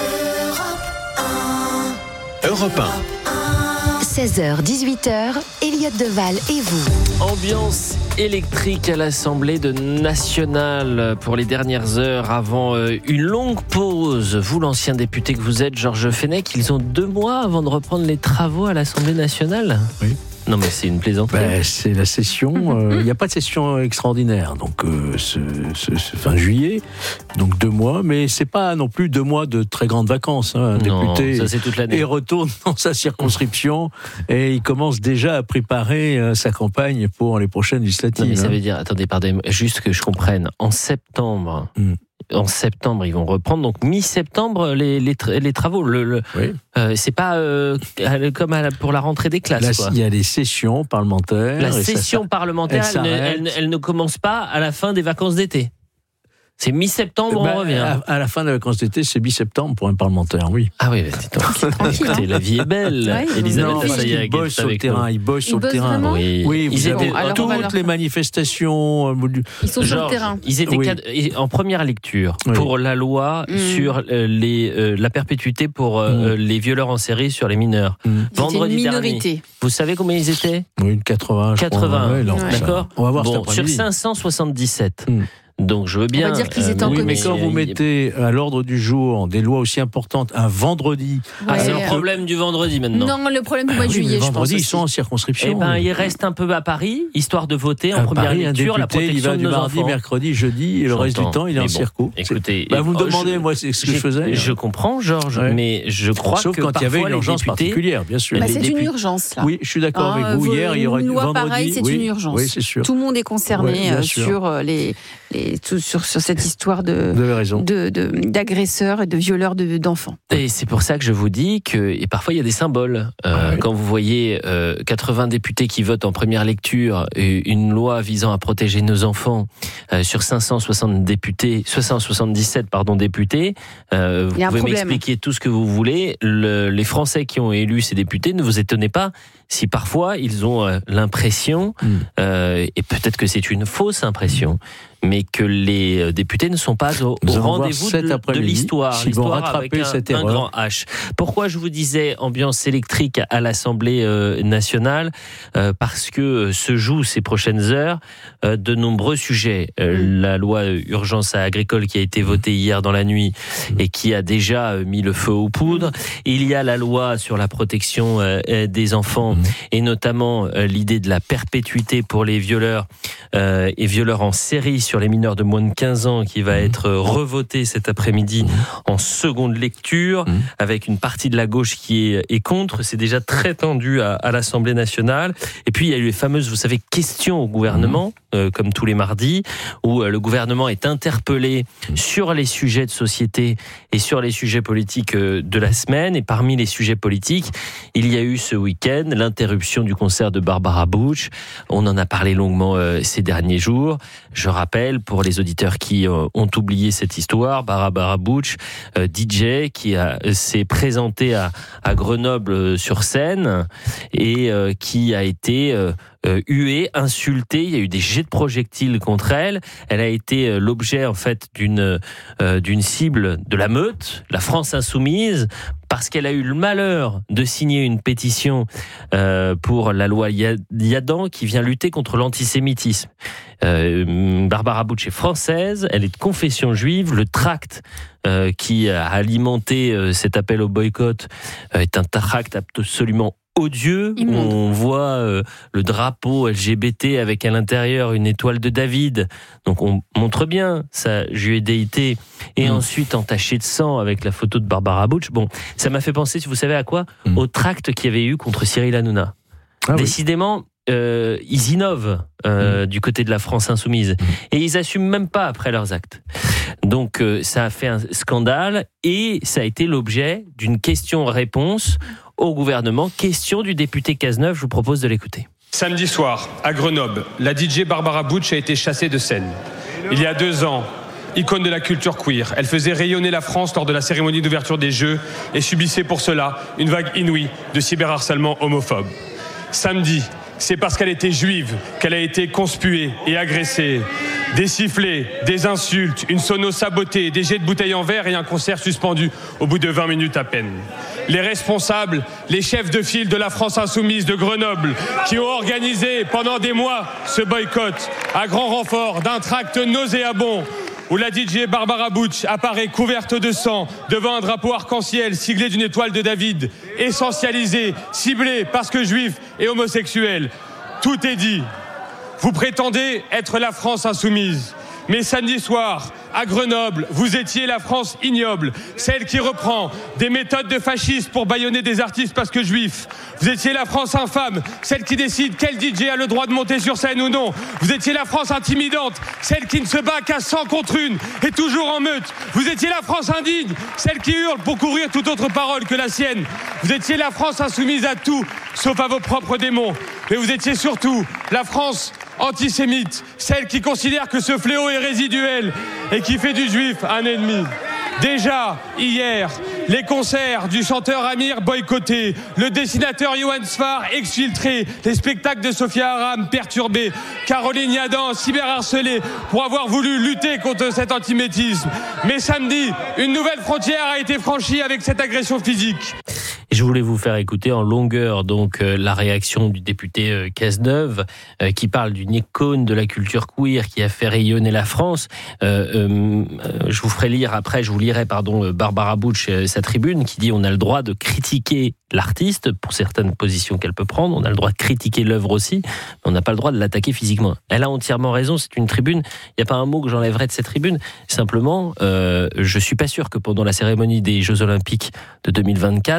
[SPEAKER 6] Europe un.
[SPEAKER 5] seize heures dix-huit heures, Elliott Deval et vous.
[SPEAKER 3] Ambiance électrique à l'Assemblée nationale pour les dernières heures avant une longue pause. Vous, l'ancien député que vous êtes, Georges Fenech, ils ont deux mois avant de reprendre les travaux à l'Assemblée nationale.
[SPEAKER 4] Oui.
[SPEAKER 3] Non mais c'est une plaisanterie.
[SPEAKER 4] Ben, c'est la session, il euh, n'y a pas de session extraordinaire, donc euh, ce, ce, ce fin juillet, donc deux mois, mais c'est pas non plus deux mois de très grandes vacances. Hein. Un
[SPEAKER 3] non,
[SPEAKER 4] député
[SPEAKER 3] ça c'est toute l'année.
[SPEAKER 4] Et retourne dans sa circonscription et il commence déjà à préparer euh, sa campagne pour les prochaines législatives.
[SPEAKER 3] Non mais ça
[SPEAKER 4] hein.
[SPEAKER 3] veut dire, attendez, pardon, juste que je comprenne, en septembre... Hmm. En septembre, ils vont reprendre. Donc mi-septembre, les, les, les travaux. Le, le,
[SPEAKER 4] oui.
[SPEAKER 3] euh, c'est pas euh, comme à la, pour la rentrée des classes.
[SPEAKER 4] Là, il y a les sessions parlementaires.
[SPEAKER 3] La session ça, parlementaire, elle, elle, elle, elle ne commence pas à la fin des vacances d'été. C'est mi-septembre,
[SPEAKER 4] ben,
[SPEAKER 3] on revient.
[SPEAKER 4] À, à la fin de la vacances d'été, c'est mi-septembre pour un parlementaire, oui.
[SPEAKER 3] Ah oui, écoutez, la vie est belle.
[SPEAKER 2] Ouais,
[SPEAKER 3] Elisabeth
[SPEAKER 4] non,
[SPEAKER 3] Assayag,
[SPEAKER 4] ils bossent sur le terrain, ils bossent sur le terrain.
[SPEAKER 3] Oui,
[SPEAKER 4] oui vous
[SPEAKER 3] ils
[SPEAKER 4] avez
[SPEAKER 3] étaient,
[SPEAKER 4] toutes
[SPEAKER 2] alors,
[SPEAKER 4] les manifestations.
[SPEAKER 2] Ils sont
[SPEAKER 3] Georges,
[SPEAKER 2] sur le terrain.
[SPEAKER 3] Ils étaient
[SPEAKER 4] oui.
[SPEAKER 3] cadre, en première lecture
[SPEAKER 4] oui.
[SPEAKER 3] pour la loi mmh. sur euh, les, euh, la perpétuité pour euh, mmh. les violeurs en série sur les mineurs. Mmh. Vendredi dernier. Vous savez combien ils étaient ?
[SPEAKER 4] Oui, une quatre-vingts.
[SPEAKER 3] quatre-vingt,
[SPEAKER 4] ouais, non,
[SPEAKER 3] d'accord.
[SPEAKER 4] On va voir
[SPEAKER 3] bon,
[SPEAKER 4] cet
[SPEAKER 3] sur cinq cent soixante-dix-sept.
[SPEAKER 4] Mmh.
[SPEAKER 3] Donc je veux bien.
[SPEAKER 2] On va dire qu'ils étaient en
[SPEAKER 4] oui,
[SPEAKER 2] commission.
[SPEAKER 4] mais quand vous mettez à l'ordre du jour des lois aussi importantes un vendredi.
[SPEAKER 3] Ah,
[SPEAKER 2] ouais.
[SPEAKER 3] c'est le problème du vendredi maintenant.
[SPEAKER 2] Non, le problème du mois de
[SPEAKER 4] oui,
[SPEAKER 2] juillet, je
[SPEAKER 4] vendredi,
[SPEAKER 2] pense.
[SPEAKER 4] Ils sont en circonscription.
[SPEAKER 3] Eh ben, ils restent un peu à Paris, histoire de voter en
[SPEAKER 4] à
[SPEAKER 3] première
[SPEAKER 4] Paris,
[SPEAKER 3] lecture
[SPEAKER 4] un député,
[SPEAKER 3] la protection
[SPEAKER 4] il va
[SPEAKER 3] de
[SPEAKER 4] du
[SPEAKER 3] nos
[SPEAKER 4] mardi,
[SPEAKER 3] enfants.
[SPEAKER 4] mercredi, jeudi, et le reste du temps, il est
[SPEAKER 3] mais
[SPEAKER 4] en
[SPEAKER 3] bon,
[SPEAKER 4] circo.
[SPEAKER 3] Écoutez,
[SPEAKER 4] bah, vous me demandez,
[SPEAKER 3] je,
[SPEAKER 4] moi, c'est ce que je faisais.
[SPEAKER 3] Je comprends, Georges,
[SPEAKER 4] ouais.
[SPEAKER 3] mais je crois
[SPEAKER 4] Sauf
[SPEAKER 3] que
[SPEAKER 4] quand il y avait une urgence
[SPEAKER 3] députés,
[SPEAKER 4] particulière, bien sûr.
[SPEAKER 2] Bah, c'est une urgence, là.
[SPEAKER 4] Oui, je suis d'accord
[SPEAKER 2] hein,
[SPEAKER 4] avec vous. Hier, il y aurait
[SPEAKER 2] une loi
[SPEAKER 4] vendredi.
[SPEAKER 2] pareille, c'est
[SPEAKER 4] oui,
[SPEAKER 2] une urgence.
[SPEAKER 4] Oui, c'est sûr.
[SPEAKER 2] Tout le monde est concerné
[SPEAKER 4] ouais,
[SPEAKER 2] sur les, les, et tout, sur, sur cette histoire de,
[SPEAKER 4] Vous avez raison.
[SPEAKER 2] de, de, d'agresseurs et de violeurs de, d'enfants.
[SPEAKER 3] Et c'est pour ça que je vous dis que et parfois il y a des symboles. Euh, ah oui. Quand vous voyez euh, quatre-vingts députés qui votent en première lecture une loi visant à protéger nos enfants euh, sur cinq cent soixante députés, cinq cent soixante-dix-sept pardon députés, euh, vous pouvez m'expliquer tout ce que vous voulez. Le, les Français qui ont élu ces députés, ne vous étonnez pas si parfois ils ont euh, l'impression, mmh. euh, et peut-être que c'est une fausse impression, mais que les députés ne sont pas au, au rendez-vous de, de l'histoire, l'histoire avec un, cette un grand H. Pourquoi je vous disais ambiance électrique à l'Assemblée euh, nationale euh, Parce que se jouent ces prochaines heures euh, de nombreux sujets. Euh, mmh. La loi urgence agricole qui a été votée hier dans la nuit mmh. et qui a déjà mis le feu aux poudres. Il y a la loi sur la protection euh, des enfants mmh. et notamment euh, l'idée de la perpétuité pour les violeurs euh, et violeurs en série sur les mineurs de moins de quinze ans qui va être revoté cet après-midi en seconde lecture avec une partie de la gauche qui est, est contre. C'est déjà très tendu à, à l'Assemblée nationale. Et puis il y a eu les fameuses, vous savez, questions au gouvernement, euh, comme tous les mardis, où euh, le gouvernement est interpellé sur les sujets de société et sur les sujets politiques euh, de la semaine. Et parmi les sujets politiques, il y a eu ce week-end l'interruption du concert de Barbara Bush. On en a parlé longuement euh, ces derniers jours. Je rappelle pour les auditeurs qui euh, ont oublié cette histoire, Barbara Bush, euh, D J, qui a, s'est présenté à, à Grenoble euh, sur scène et euh, qui a été euh, euh, huée, insultée. Il y a eu des jets de projectiles contre elle. Elle a été euh, l'objet en fait d'une euh, d'une cible de la meute, la France insoumise, parce qu'elle a eu le malheur de signer une pétition euh, pour la loi Yadan qui vient lutter contre l'antisémitisme. Euh, Barbara Bush est française, elle est de confession juive. Le tract euh, qui a alimenté euh, cet appel au boycott euh, est un tract absolument odieux. Immonde. On voit euh, le drapeau L G B T avec à l'intérieur une étoile de David. Donc on montre bien sa judéité. Et mmh. ensuite entaché de sang avec la photo de Barbara Bush. Bon, ça m'a fait penser, si vous savez à quoi, mmh. au tract qu'il y avait eu contre Cyril Hanouna. Ah, Décidément, oui. euh, ils innovent euh, mmh. du côté de la France insoumise. Mmh. Et ils assument même pas après leurs actes. Donc euh, ça a fait un scandale et ça a été l'objet d'une question-réponse au gouvernement. Question du député Cazeneuve, je vous propose de l'écouter.
[SPEAKER 20] Samedi soir, à Grenoble, la D J Barbara Bush a été chassée de scène. Il y a deux ans, icône de la culture queer, elle faisait rayonner la France lors de la cérémonie d'ouverture des Jeux et subissait pour cela une vague inouïe de cyberharcèlement homophobe. Samedi, c'est parce qu'elle était juive qu'elle a été conspuée et agressée. Des sifflets, des insultes, une sono sabotée, des jets de bouteilles en verre et un concert suspendu au bout de vingt minutes à peine. Les responsables, les chefs de file de la France insoumise de Grenoble, qui ont organisé pendant des mois ce boycott à grand renfort d'un tract nauséabond où la D J Barbara Bush apparaît couverte de sang devant un drapeau arc-en-ciel siglé d'une étoile de David, essentialisé, ciblé parce que juif et homosexuel. Tout est dit. Vous prétendez être la France insoumise. Mais samedi soir, à Grenoble, vous étiez la France ignoble, celle qui reprend des méthodes de fascistes pour bâillonner des artistes parce que juifs. Vous étiez la France infâme, celle qui décide quel D J a le droit de monter sur scène ou non. Vous étiez la France intimidante, celle qui ne se bat qu'à cent contre une et toujours en meute. Vous étiez la France indigne, celle qui hurle pour couvrir toute autre parole que la sienne. Vous étiez la France insoumise à tout, sauf à vos propres démons. Mais vous étiez surtout la France antisémite, celle qui considère que ce fléau est résiduel et qui fait du juif un ennemi. Déjà, hier, les concerts du chanteur Amir boycottés, le dessinateur Yohann Sfar exfiltré, les spectacles de Sophia Aram perturbés, Caroline Yadan cyberharcelée pour avoir voulu lutter contre cet antisémitisme. Mais samedi, une nouvelle frontière a été franchie avec cette agression physique.
[SPEAKER 3] Et je voulais vous faire écouter en longueur donc euh, la réaction du député euh, Cazeneuve euh, qui parle d'une icône de la culture queer qui a fait rayonner la France. Euh, euh, je vous ferai lire après, je vous lirai pardon Barbara Bush euh, sa tribune qui dit on a le droit de critiquer l'artiste pour certaines positions qu'elle peut prendre, on a le droit de critiquer l'œuvre aussi, mais on n'a pas le droit de l'attaquer physiquement. Elle a entièrement raison, c'est une tribune, il n'y a pas un mot que j'enlèverais de cette tribune, simplement euh, je suis pas sûr que pendant la cérémonie des Jeux Olympiques de deux mille vingt-quatre,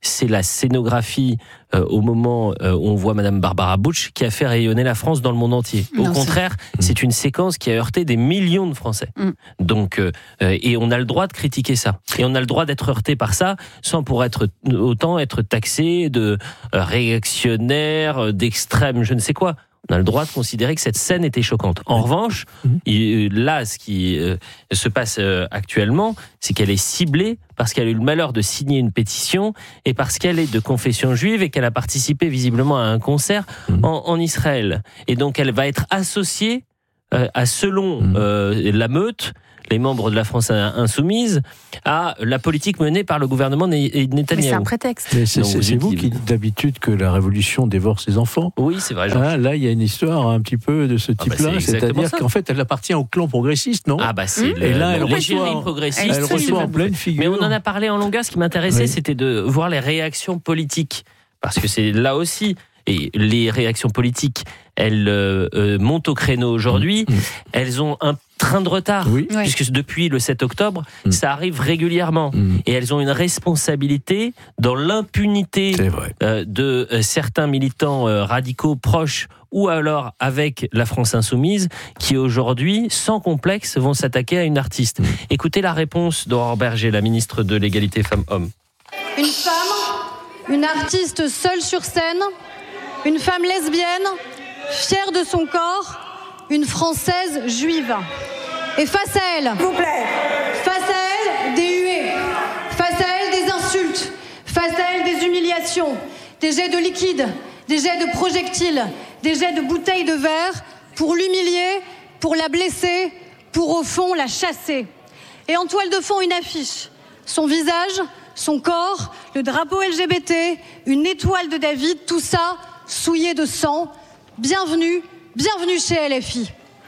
[SPEAKER 3] c'est la scénographie euh, au moment euh, où on voit Madame Barbara Bush qui a fait rayonner la France dans le monde entier. Au
[SPEAKER 2] non,
[SPEAKER 3] contraire, c'est... c'est une séquence qui a heurté des millions de Français. Mm. Donc, euh, et on a le droit de critiquer ça. Et on a le droit d'être heurté par ça, sans pour être autant être taxé de euh, réactionnaire, d'extrême, je ne sais quoi. On a le droit de considérer que cette scène était choquante. En revanche, il, là, ce qui euh, se passe euh, actuellement, c'est qu'elle est ciblée parce qu'elle a eu le malheur de signer une pétition et parce qu'elle est de confession juive et qu'elle a participé visiblement à un concert en, en Israël. Et donc, elle va être associée euh, à, selon euh, la meute, les membres de la France insoumise, à la politique menée par le gouvernement Netanyahou.
[SPEAKER 2] Mais c'est un prétexte.
[SPEAKER 4] Mais c'est, c'est, c'est vous qui dites d'habitude que la révolution dévore ses enfants.
[SPEAKER 3] Oui, c'est vrai.
[SPEAKER 4] Ah, là, il y a une histoire un petit peu de ce type-là, ah bah c'est c'est-à-dire ça. Qu'en fait, elle appartient au clan progressiste, non ?
[SPEAKER 3] Ah bah c'est
[SPEAKER 4] mmh. Et là, elle
[SPEAKER 3] reçoit, progressiste.
[SPEAKER 4] Elle reçoit en pleine figure.
[SPEAKER 3] Mais on en a parlé en longueur. Ce qui m'intéressait, oui. c'était de voir les réactions politiques, parce que c'est là aussi. Et les réactions politiques, elles euh, euh, montent au créneau aujourd'hui. Mmh. Elles ont un train de retard, oui. puisque depuis le sept octobre, mmh. ça arrive régulièrement. Mmh. Et elles ont une responsabilité dans l'impunité euh, de euh, certains militants euh, radicaux proches ou alors avec la France insoumise, qui aujourd'hui, sans complexe, vont s'attaquer à une artiste. Mmh. Écoutez la réponse d'Aurore Berger, la ministre de l'Égalité Femmes-Hommes.
[SPEAKER 21] Une femme, une artiste seule sur scène, une femme lesbienne, fière de son corps, une Française juive. Et face à elle, s'il vous plaît, face à elle, des huées, face à elle, des insultes, face à elle, des humiliations, des jets de liquide, des jets de projectiles, des jets de bouteilles de verre pour l'humilier, pour la blesser, pour au fond la chasser. Et en toile de fond, une affiche, son visage, son corps, le drapeau L G B T, une étoile de David, tout ça souillé de sang. Bienvenue, bienvenue chez L F I.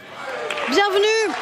[SPEAKER 21] Bienvenue,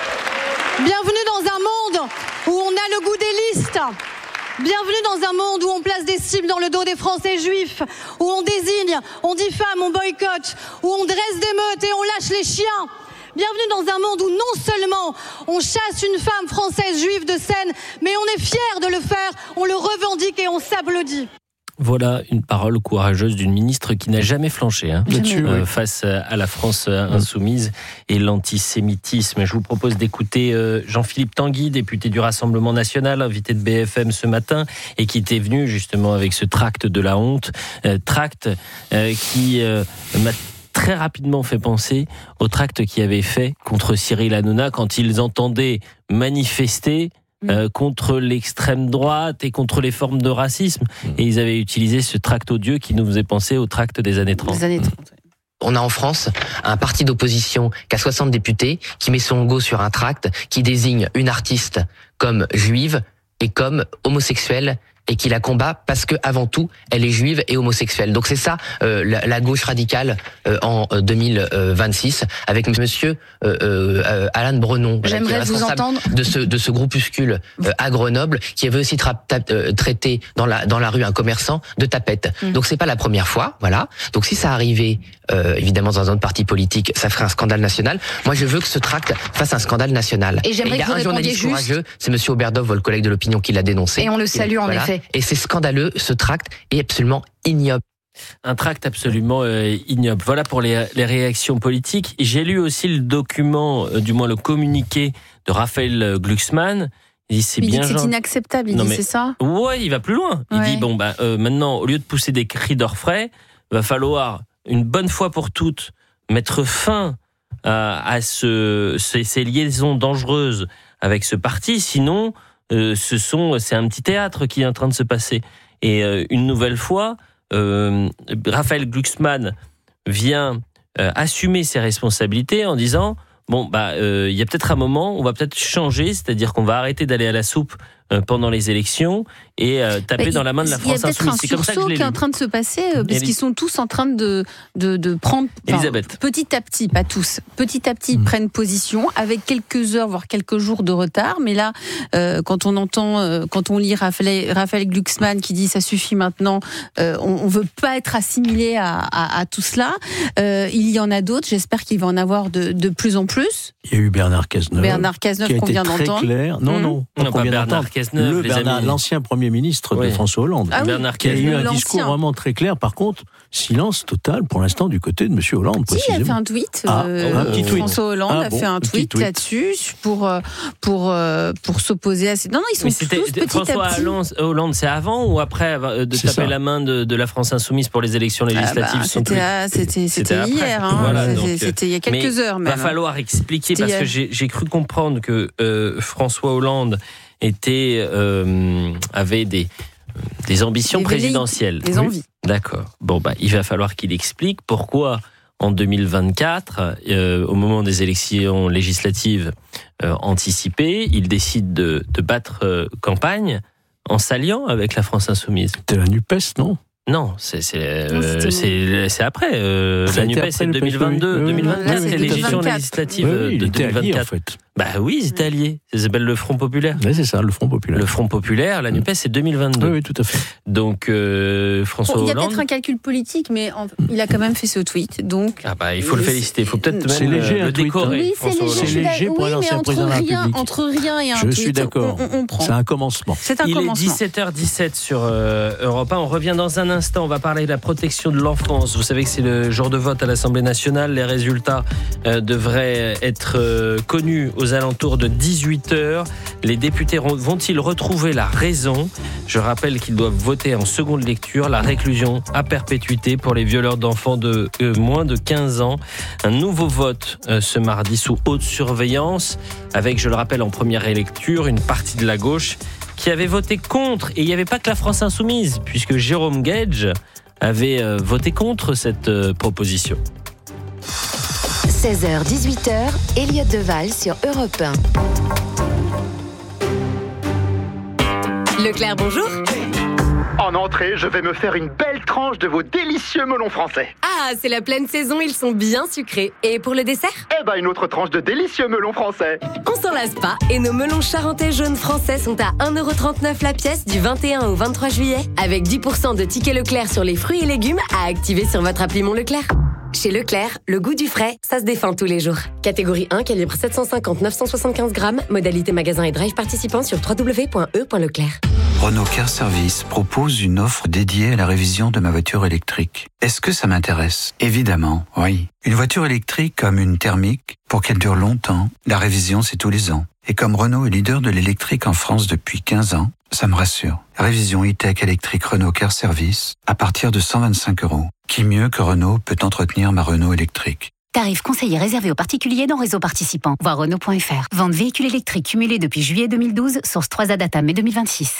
[SPEAKER 21] bienvenue dans un monde où on a le goût des listes. Bienvenue dans un monde où on place des cibles dans le dos des Français juifs, où on désigne, on diffame, on boycotte, où on dresse des meutes et on lâche les chiens. Bienvenue dans un monde où non seulement on chasse une femme française juive de scène, mais on est fier de le faire, on le revendique et on s'applaudit.
[SPEAKER 3] Voilà une parole courageuse d'une ministre qui n'a jamais flanché hein,
[SPEAKER 4] Là-dessus,
[SPEAKER 3] euh,
[SPEAKER 4] oui.
[SPEAKER 3] face à la France insoumise et l'antisémitisme. Je vous propose d'écouter euh, Jean-Philippe Tanguy, député du Rassemblement National, invité de B F M ce matin, et qui était venu justement avec ce tract de la honte, euh, tract euh, qui euh, m'a très rapidement fait penser au tract qu'il avait fait contre Cyril Hanouna quand ils entendaient manifester Euh, contre l'extrême droite et contre les formes de racisme. Et ils avaient utilisé ce tract odieux qui nous faisait penser au tract des années trente.
[SPEAKER 2] Des années trente.
[SPEAKER 22] On a en France un parti d'opposition qui a soixante députés, qui met son logo sur un tract, qui désigne une artiste comme juive et comme homosexuelle, et qui la combat parce que avant tout elle est juive et homosexuelle. Donc c'est ça euh, la, la gauche radicale euh, en deux mille vingt-six avec monsieur euh, euh, Alain Brenon,
[SPEAKER 2] J'aimerais
[SPEAKER 22] qui est responsable
[SPEAKER 2] vous entendre.
[SPEAKER 22] de ce de ce groupuscule euh, à Grenoble, qui avait aussi tra- ta- euh, traité dans la dans la rue un commerçant de tapette. Mmh. Donc c'est pas la première fois, voilà. Donc si ça arrivait euh, évidemment dans un autre parti politique, ça ferait un scandale national. Moi je veux que ce tract fasse un scandale national.
[SPEAKER 2] Et j'aimerais
[SPEAKER 22] et il y a
[SPEAKER 2] que vous
[SPEAKER 22] un journaliste
[SPEAKER 2] répondiez juste.
[SPEAKER 22] courageux, c'est monsieur Oberdov, votre collègue de l'opinion, qui l'a dénoncé.
[SPEAKER 2] Et on le salue en
[SPEAKER 22] voilà.
[SPEAKER 2] effet.
[SPEAKER 22] Et c'est scandaleux, ce tract est absolument ignoble.
[SPEAKER 3] Un tract absolument euh, ignoble. Voilà pour les, les réactions politiques. J'ai lu aussi le document, euh, du moins le communiqué de Raphaël Glucksmann. Il dit c'est
[SPEAKER 2] il
[SPEAKER 3] bien
[SPEAKER 2] dit que
[SPEAKER 3] genre...
[SPEAKER 2] c'est inacceptable, il
[SPEAKER 3] non,
[SPEAKER 2] dit
[SPEAKER 3] mais...
[SPEAKER 2] c'est ça.
[SPEAKER 3] Ouais, il va plus loin. Il
[SPEAKER 2] ouais.
[SPEAKER 3] dit bon bah euh, maintenant, au lieu de pousser des cris d'orfraie, va falloir une bonne fois pour toutes mettre fin à, à ce, ces, ces liaisons dangereuses avec ce parti. Sinon, euh, ce sont, c'est un petit théâtre qui est en train de se passer. Et euh, une nouvelle fois, euh, Raphaël Glucksmann vient euh, assumer ses responsabilités en disant bon bah il euh, y a peut-être un moment, on va peut-être changer, c'est-à-dire qu'on va arrêter d'aller à la soupe euh, pendant les élections et euh, taper
[SPEAKER 2] bah,
[SPEAKER 3] dans la main de la France insoumise.
[SPEAKER 2] C'est comme ça que je l'ai lu. Il y a peut-être un sursaut qui est en train de se passer, euh, parce qu'ils sont tous en train de de, de prendre
[SPEAKER 3] Elisabeth.
[SPEAKER 2] Petit à petit, pas tous, petit à petit, ils mmh. prennent position avec quelques heures, voire quelques jours de retard. Mais là, euh, quand on entend, euh, quand on lit Raphaël, Raphaël Glucksmann qui dit ça suffit maintenant, euh, on, on veut pas être assimilé à, à, à tout cela. Euh, il y en a d'autres. J'espère qu'il va en avoir de, de plus en plus.
[SPEAKER 4] Il y a eu Bernard Cazeneuve.
[SPEAKER 2] Bernard Cazeneuve
[SPEAKER 4] qui a
[SPEAKER 2] qu'on
[SPEAKER 4] été
[SPEAKER 2] vient
[SPEAKER 4] très
[SPEAKER 2] d'entendre.
[SPEAKER 4] clair. Non,
[SPEAKER 2] mmh.
[SPEAKER 4] non,
[SPEAKER 3] non, pas Bernard Cazeneuve. Cazeneuve,
[SPEAKER 4] le
[SPEAKER 3] les
[SPEAKER 4] Bernard,
[SPEAKER 3] amis.
[SPEAKER 4] l'ancien Premier ministre
[SPEAKER 3] Oui.
[SPEAKER 4] de François Hollande,
[SPEAKER 2] Ah oui.
[SPEAKER 3] Bernard
[SPEAKER 4] qui a eu
[SPEAKER 3] Cazeneuve.
[SPEAKER 4] un
[SPEAKER 2] L'ancien.
[SPEAKER 4] discours vraiment très clair. Par contre, silence total pour l'instant du côté de M. Hollande.
[SPEAKER 2] Si, il a
[SPEAKER 4] précisément.
[SPEAKER 2] fait un tweet.
[SPEAKER 4] Ah,
[SPEAKER 2] euh,
[SPEAKER 4] un petit tweet.
[SPEAKER 2] François Hollande
[SPEAKER 4] Ah
[SPEAKER 2] a
[SPEAKER 4] bon,
[SPEAKER 2] fait un
[SPEAKER 4] un petit
[SPEAKER 2] tweet,
[SPEAKER 4] tweet.
[SPEAKER 2] là-dessus pour, euh, pour, euh, pour s'opposer à ces. Non, non, ils sont
[SPEAKER 3] Mais
[SPEAKER 2] tous
[SPEAKER 3] c'était
[SPEAKER 2] petit
[SPEAKER 3] François
[SPEAKER 2] à petit.
[SPEAKER 3] Hollande, Hollande, c'est avant ou après euh, de
[SPEAKER 4] C'est
[SPEAKER 3] taper
[SPEAKER 4] ça.
[SPEAKER 3] la main de, de la France Insoumise pour les élections
[SPEAKER 2] Ah bah,
[SPEAKER 3] législatives son
[SPEAKER 2] c'était,
[SPEAKER 3] tweet.
[SPEAKER 2] à- c'était, c'était
[SPEAKER 3] après.
[SPEAKER 2] hier, hein.
[SPEAKER 3] Voilà,
[SPEAKER 2] C'était-
[SPEAKER 3] donc, euh,
[SPEAKER 2] c'était il y a quelques
[SPEAKER 3] mais
[SPEAKER 2] heures
[SPEAKER 3] Il
[SPEAKER 2] même.
[SPEAKER 3] va falloir expliquer
[SPEAKER 2] C'était
[SPEAKER 3] parce que
[SPEAKER 2] hier.
[SPEAKER 3] j'ai, j'ai cru comprendre que euh, François Hollande était euh, avait des des ambitions
[SPEAKER 2] Des velléités,
[SPEAKER 3] présidentielles.
[SPEAKER 2] des envies.
[SPEAKER 3] D'accord. Bon bah il va falloir qu'il explique pourquoi en deux mille vingt-quatre, euh, au moment des élections législatives euh, anticipées, il décide de, de battre euh, campagne en s'alliant avec la France Insoumise.
[SPEAKER 4] C'était la NUPES, non?
[SPEAKER 3] Non, c'est c'est
[SPEAKER 2] Non,
[SPEAKER 3] euh,
[SPEAKER 2] c'était-
[SPEAKER 3] c'est c'est après. Euh,
[SPEAKER 4] Ça a
[SPEAKER 3] la
[SPEAKER 4] été
[SPEAKER 3] NUPES,
[SPEAKER 4] après
[SPEAKER 3] c'est
[SPEAKER 4] le
[SPEAKER 3] deux mille vingt-deux,
[SPEAKER 4] P S, oui, oui,
[SPEAKER 3] deux mille vingt-quatre,
[SPEAKER 2] oui,
[SPEAKER 3] c'est
[SPEAKER 2] oui,
[SPEAKER 3] les élections
[SPEAKER 2] deux mille vingt-quatre.
[SPEAKER 3] législatives
[SPEAKER 4] Oui, oui,
[SPEAKER 3] de
[SPEAKER 4] il était
[SPEAKER 3] deux mille
[SPEAKER 4] allié, en
[SPEAKER 3] vingt-quatre.
[SPEAKER 4] fait.
[SPEAKER 3] Bah oui, ils étaient alliés. Ça s'appelle le Front Populaire.
[SPEAKER 4] Oui, c'est ça, le Front Populaire.
[SPEAKER 3] Le Front Populaire, la NUPES, c'est deux mille vingt-deux.
[SPEAKER 4] Oui, oui, tout à fait.
[SPEAKER 3] Donc euh, François
[SPEAKER 2] Bon, il y a
[SPEAKER 3] Hollande.
[SPEAKER 2] peut-être un calcul politique, mais en- il a quand même fait ce tweet. Donc,
[SPEAKER 3] Ah bah il faut le
[SPEAKER 2] C'est-
[SPEAKER 3] féliciter. Il faut peut-être
[SPEAKER 4] c'est
[SPEAKER 3] même
[SPEAKER 4] léger,
[SPEAKER 3] euh,
[SPEAKER 4] un
[SPEAKER 3] le
[SPEAKER 4] tweet,
[SPEAKER 3] décorer.
[SPEAKER 2] oui, c'est
[SPEAKER 3] François
[SPEAKER 2] léger.
[SPEAKER 3] Hollande.
[SPEAKER 2] je suis
[SPEAKER 4] léger
[SPEAKER 2] d'ac-
[SPEAKER 4] pour
[SPEAKER 2] oui,
[SPEAKER 4] un
[SPEAKER 2] mais
[SPEAKER 4] ancien
[SPEAKER 2] entre
[SPEAKER 4] président de la
[SPEAKER 2] rien,
[SPEAKER 4] République.
[SPEAKER 2] entre rien et un
[SPEAKER 4] Je
[SPEAKER 2] tweet,
[SPEAKER 4] suis d'accord.
[SPEAKER 2] On, on- on prend.
[SPEAKER 4] C'est un commencement.
[SPEAKER 2] C'est un
[SPEAKER 3] Il est
[SPEAKER 2] commencement.
[SPEAKER 3] dix-sept heures dix-sept sur euh, Europe un. On revient dans un instant. On va parler de la protection de l'enfance. Vous savez que c'est le jour de vote à l'Assemblée nationale. Les résultats euh, devraient être euh, connus aux alentours de dix-huit heures. Les députés vont-ils retrouver la raison? Je rappelle qu'ils doivent voter en seconde lecture la réclusion à perpétuité pour les violeurs d'enfants de euh, moins de quinze ans. Un nouveau vote euh, ce mardi sous haute surveillance avec, je le rappelle, en première lecture, une partie de la gauche qui avait voté contre. Et il n'y avait pas que la France Insoumise, puisque Jérôme Gage avait euh, voté contre cette euh, proposition.
[SPEAKER 5] seize heures dix-huit heures, Elliott Deval sur Europe un.
[SPEAKER 7] Leclerc, bonjour.
[SPEAKER 12] En entrée, je vais me faire une belle tranche de vos délicieux melons français.
[SPEAKER 7] Ah, c'est la pleine saison, ils sont bien sucrés. Et pour le dessert?
[SPEAKER 12] Eh ben, une autre tranche de délicieux melons français.
[SPEAKER 7] On s'en lasse pas. Et nos melons charentais jaunes français sont à un euro trente-neuf la pièce du vingt et un au vingt-trois juillet. Avec dix pour cent de tickets Leclerc sur les fruits et légumes à activer sur votre appli Mon Leclerc. Chez Leclerc, le goût du frais, ça se défend tous les jours. Catégorie un, calibre sept cent cinquante neuf cent soixante-quinze grammes. Modalité magasin et drive participant sur w w w point e point leclerc.
[SPEAKER 1] Renault Car Service propose une offre dédiée à la révision de ma voiture électrique. Est-ce que ça m'intéresse? Évidemment, oui. Une voiture électrique comme une thermique, pour qu'elle dure longtemps, la révision c'est tous les ans. Et comme Renault est leader de l'électrique en France depuis quinze ans, ça me rassure. Révision e-tech électrique Renault Car Service à partir de cent vingt-cinq euros. Qui mieux que Renault peut entretenir ma Renault électrique?
[SPEAKER 8] Tarif conseillé réservé aux particuliers dans réseau participant. Voir Renault point F R. Vente véhicule électrique cumulé depuis juillet deux mille douze, source trois A Data mai deux mille vingt-six.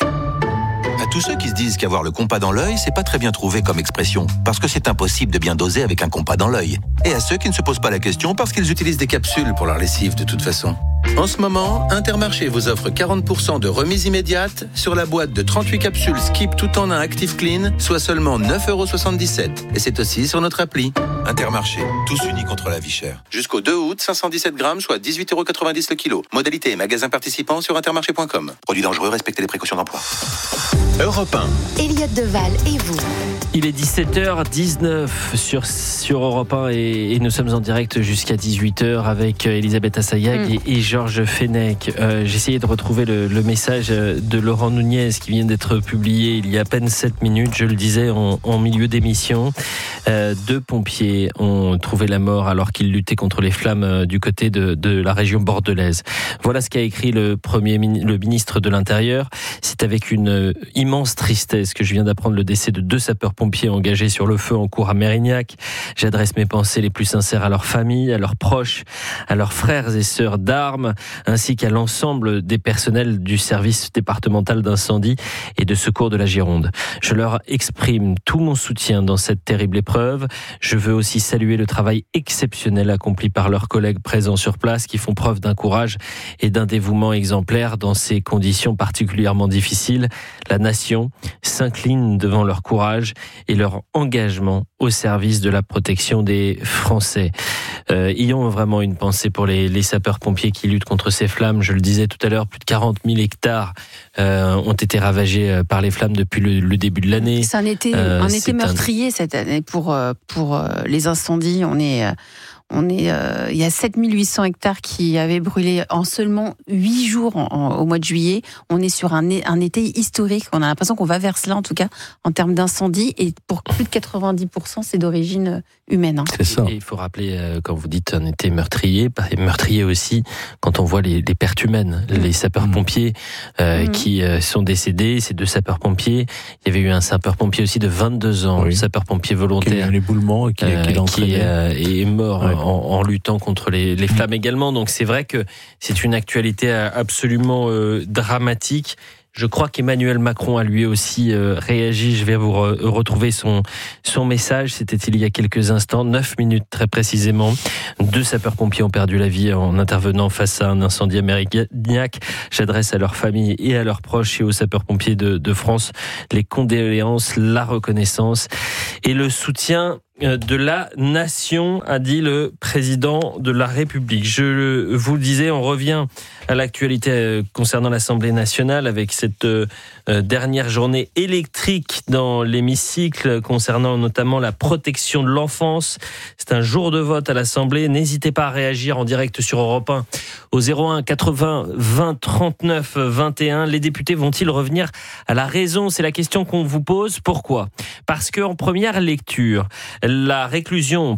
[SPEAKER 9] À tous ceux qui se disent qu'avoir le compas dans l'œil, c'est pas très bien trouvé comme expression, parce que c'est impossible de bien doser avec un compas dans l'œil. Et à ceux qui ne se posent pas la question parce qu'ils utilisent des capsules pour leur lessive de toute façon. En ce moment, Intermarché vous offre quarante pour cent de remise immédiate sur la boîte de trente-huit capsules Skip tout en un Active Clean, soit seulement neuf euros soixante-dix-sept. Et c'est aussi sur notre appli. Intermarché, tous unis contre la vie chère. Jusqu'au deux août, cinq cent dix-sept grammes, soit dix-huit euros quatre-vingt-dix le kilo. Modalité et magasin participant sur intermarché point com. Produit dangereux, respectez les précautions d'emploi. Europe un.
[SPEAKER 5] Elliott Deval et vous.
[SPEAKER 3] Il est dix-sept heures dix-neuf sur, sur Europe un et, et nous sommes en direct jusqu'à dix-huit heures avec Elisabeth Assayag mm. et, et Georges Fenech. Euh, j'ai essayé de retrouver le, le message de Laurent Nunez qui vient d'être publié il y a à peine sept minutes, je le disais en, en milieu d'émission. Euh, deux pompiers ont trouvé la mort alors qu'ils luttaient contre les flammes du côté de, de la région bordelaise. Voilà ce qu'a écrit le, premier, le ministre de l'Intérieur. C'est avec une immense tristesse que je viens d'apprendre le décès de deux sapeurs-pompiers engagés sur le feu en cours à Mérignac. J'adresse mes pensées les plus sincères à leurs familles, à leurs proches, à leurs frères et sœurs d'armes, ainsi qu'à l'ensemble des personnels du service départemental d'incendie et de secours de la Gironde. Je leur exprime tout mon soutien dans cette terrible épreuve. Je veux aussi saluer le travail exceptionnel accompli par leurs collègues présents sur place qui font preuve d'un courage et d'un dévouement exemplaire dans ces conditions particulièrement difficiles. La nation s'incline devant leur courage et leur engagement au service de la protection des Français. Euh, ayons vraiment une pensée pour les, les sapeurs-pompiers qui luttent contre ces flammes. Je le disais tout à l'heure, plus de quarante mille hectares euh, ont été ravagés par les flammes depuis le, le début de l'année.
[SPEAKER 2] C'est un été,
[SPEAKER 3] euh,
[SPEAKER 2] un été
[SPEAKER 3] c'est
[SPEAKER 2] meurtrier un... cette année pour, pour les incendies. On est... On est, euh, il y a sept mille huit cents hectares qui avaient brûlé en seulement huit jours en, en, au mois de juillet. On est sur un, un été historique. On a l'impression qu'on va vers cela, en tout cas, en termes d'incendie. Et pour plus de quatre-vingt-dix pour cent, c'est d'origine humaine. Hein.
[SPEAKER 3] C'est ça. Et il faut rappeler, euh, quand vous dites un été meurtrier, meurtrier aussi, quand on voit les, les pertes humaines, mmh. les sapeurs-pompiers euh, mmh. qui euh, sont décédés, ces deux sapeurs-pompiers. Il y avait eu un sapeur-pompier aussi de vingt-deux ans, oui. sapeur-pompier volontaire.
[SPEAKER 4] Qui a eu un éboulement et qui, euh, qui,
[SPEAKER 3] qui euh, est mort ouais. en, en luttant contre les, les flammes également. Donc c'est vrai que c'est une actualité absolument euh, dramatique. Je crois qu'Emmanuel Macron a lui aussi euh, réagi. Je vais vous re- retrouver son son message. C'était il y a quelques instants, neuf minutes très précisément. Deux sapeurs-pompiers ont perdu la vie en intervenant face à un incendie ammoniaque. J'adresse à leurs familles et à leurs proches et aux sapeurs-pompiers de, de France les condoléances, la reconnaissance et le soutien de la nation, a dit le président de la République. Je vous le disais, on revient à l'actualité concernant l'Assemblée nationale avec cette dernière journée électrique dans l'hémicycle concernant notamment la protection de l'enfance. C'est un jour de vote à l'Assemblée. N'hésitez pas à réagir en direct sur Europe un au zéro un quatre-vingts vingt trente-neuf vingt et un. Les députés vont-ils revenir à la raison ? C'est la question qu'on vous pose. Pourquoi ? Parce qu'en première lecture, la réclusion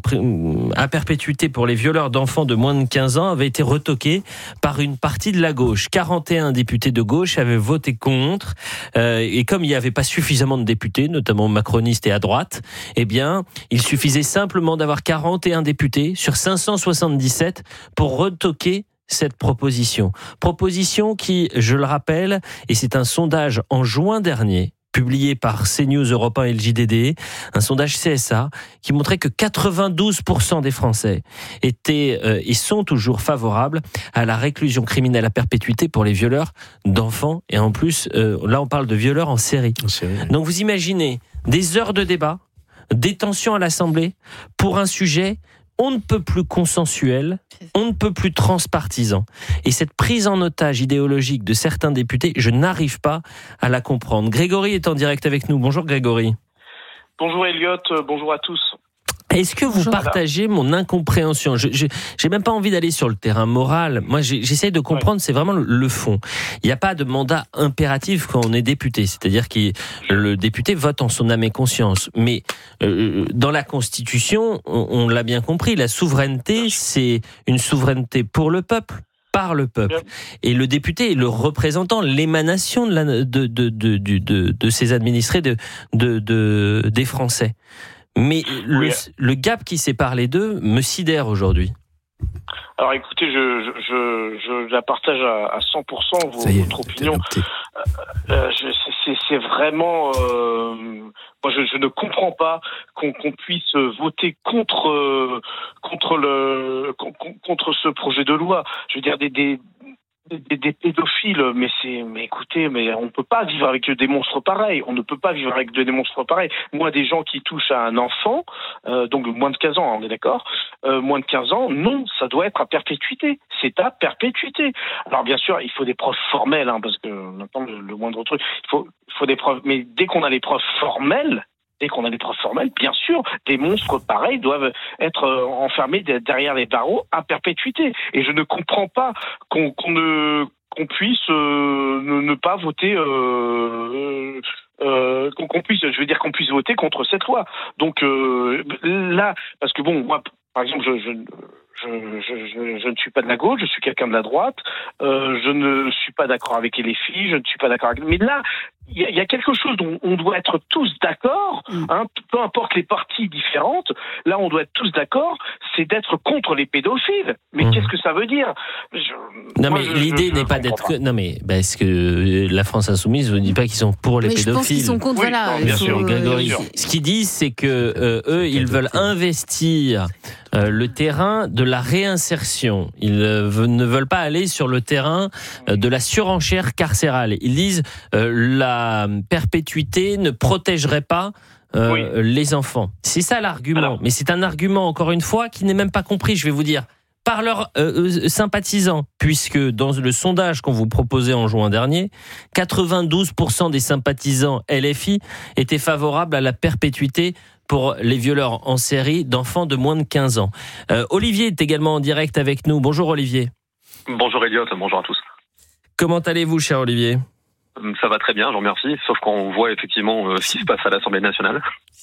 [SPEAKER 3] à perpétuité pour les violeurs d'enfants de moins de quinze ans avait été retoquée par une partie de la gauche. quarante et un députés de gauche avaient voté contre. Euh, et comme il n'y avait pas suffisamment de députés, notamment macronistes et à droite, eh bien, il suffisait simplement d'avoir quarante et un députés sur cinq cent soixante-dix-sept pour retoquer cette proposition. Proposition qui, je le rappelle, et c'est un sondage en juin dernier, publié par CNews, Europe un et le J D D, un sondage C S A qui montrait que quatre-vingt-douze pour cent des Français étaient euh, et sont toujours favorables à la réclusion criminelle à perpétuité pour les violeurs d'enfants. Et en plus, euh, là on parle de violeurs en série. En série. Donc vous imaginez des heures de débat, des tensions à l'Assemblée pour un sujet on ne peut plus consensuel, on ne peut plus transpartisan. Et cette prise en otage idéologique de certains députés, je n'arrive pas à la comprendre. Grégory est en direct avec nous. Bonjour Grégory.
[SPEAKER 10] Bonjour Elliot, bonjour à tous.
[SPEAKER 3] Est-ce que vous partagez mon incompréhension ? Je, je j'ai même pas envie d'aller sur le terrain moral. Moi, j'ai, j'essaie de comprendre. Ouais. C'est vraiment le, le fond. Il n'y a pas de mandat impératif quand on est député. C'est-à-dire que le député vote en son âme et conscience. Mais euh, dans la Constitution, on, on l'a bien compris, la souveraineté, c'est une souveraineté pour le peuple, par le peuple. Et le député est le représentant, l'émanation de, la, de, de, de, de, de, de ses administrés, de, de, de, des Français. Mais le, oui. le gap qui sépare les deux me sidère aujourd'hui.
[SPEAKER 10] Alors écoutez, je, je, je, je la partage à, à cent pour cent, vos, est, votre opinion. Euh, je, c'est, c'est vraiment... Euh, moi, je, je ne comprends pas qu'on, qu'on puisse voter contre, euh, contre, le, contre ce projet de loi. Je veux dire, des... des Des, des pédophiles, mais c'est, mais écoutez, mais on ne peut pas vivre avec des monstres pareils. On ne peut pas vivre avec des monstres pareils. Moi, des gens qui touchent à un enfant, euh, donc moins de quinze ans, on est d'accord, euh, moins de quinze ans, non, ça doit être à perpétuité. C'est à perpétuité. Alors bien sûr, il faut des preuves formelles, hein, parce que maintenant le, le moindre truc, il faut, il faut des preuves. Mais dès qu'on a les preuves formelles. Dès qu'on a des preuves formelles, bien sûr, des monstres pareils doivent être enfermés derrière les barreaux à perpétuité. Et je ne comprends pas qu'on, qu'on ne qu'on puisse euh, ne, ne pas voter, euh, euh, qu'on, qu'on puisse, je veux dire qu'on puisse voter contre cette loi. Donc euh, là, parce que bon, moi, par exemple, je, je Je, je, je, je ne suis pas de la gauche, je suis quelqu'un de la droite. Euh, je ne suis pas d'accord avec les filles, je ne suis pas d'accord avec... Mais là, il y, y a quelque chose dont on doit être tous d'accord, hein, peu importe les parties différentes. Là, on doit être tous d'accord, c'est d'être contre les pédophiles. Mais mmh. qu'est-ce que ça veut dire je,
[SPEAKER 3] Non, moi, mais je, l'idée je, je n'est pas d'être... Pas. Non, mais bah, est-ce que la France Insoumise ne dit pas qu'ils sont pour les
[SPEAKER 2] mais
[SPEAKER 3] pédophiles ?
[SPEAKER 2] Je pense qu'ils sont contre, oui, voilà.
[SPEAKER 3] Bien
[SPEAKER 2] faut...
[SPEAKER 3] sûr, Grégory. Bien sûr. Ce qu'ils disent, c'est que euh, eux, ils veulent investir euh, le terrain de la réinsertion. Ils euh, ne veulent pas aller sur le terrain euh, de la surenchère carcérale. Ils disent euh, la perpétuité ne protégerait pas euh, oui. les enfants. C'est ça l'argument. Alors. Mais c'est un argument, encore une fois, qui n'est même pas compris, je vais vous dire, par leurs euh, sympathisants, puisque dans le sondage qu'on vous proposait en juin dernier, quatre-vingt-douze pour cent des sympathisants L F I étaient favorables à la perpétuité pour les violeurs en série d'enfants de moins de quinze ans. Euh, Olivier est également en direct avec nous. Bonjour Olivier.
[SPEAKER 11] Bonjour Elliot, bonjour à tous.
[SPEAKER 3] Comment allez-vous, cher Olivier ?
[SPEAKER 11] Ça va très bien, je vous remercie, sauf qu'on voit effectivement euh, ce qui se passe à l'Assemblée nationale.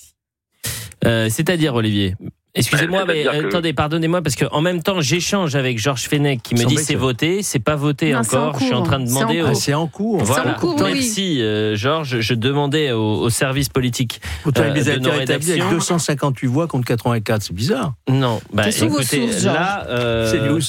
[SPEAKER 3] Euh, c'est-à-dire, Olivier ? Excusez-moi, mais
[SPEAKER 11] que...
[SPEAKER 3] attendez, pardonnez-moi, parce qu'en même temps, j'échange avec Georges Fenech qui me dit c'est voté, c'est pas voté non, encore. Je suis en train de demander.
[SPEAKER 4] C'est en, au... c'est en cours.
[SPEAKER 3] Voilà.
[SPEAKER 4] C'est en cours, oui.
[SPEAKER 3] Merci, euh, Georges. Je demandais au, au service politique euh, de nos rédactions.
[SPEAKER 4] Avec deux cent cinquante-huit voix contre quatre-vingt-quatre, c'est bizarre.
[SPEAKER 3] Non, bah,
[SPEAKER 2] Quelles sont
[SPEAKER 3] écoutez,
[SPEAKER 2] vos sources,
[SPEAKER 3] là, euh,
[SPEAKER 4] c'est news.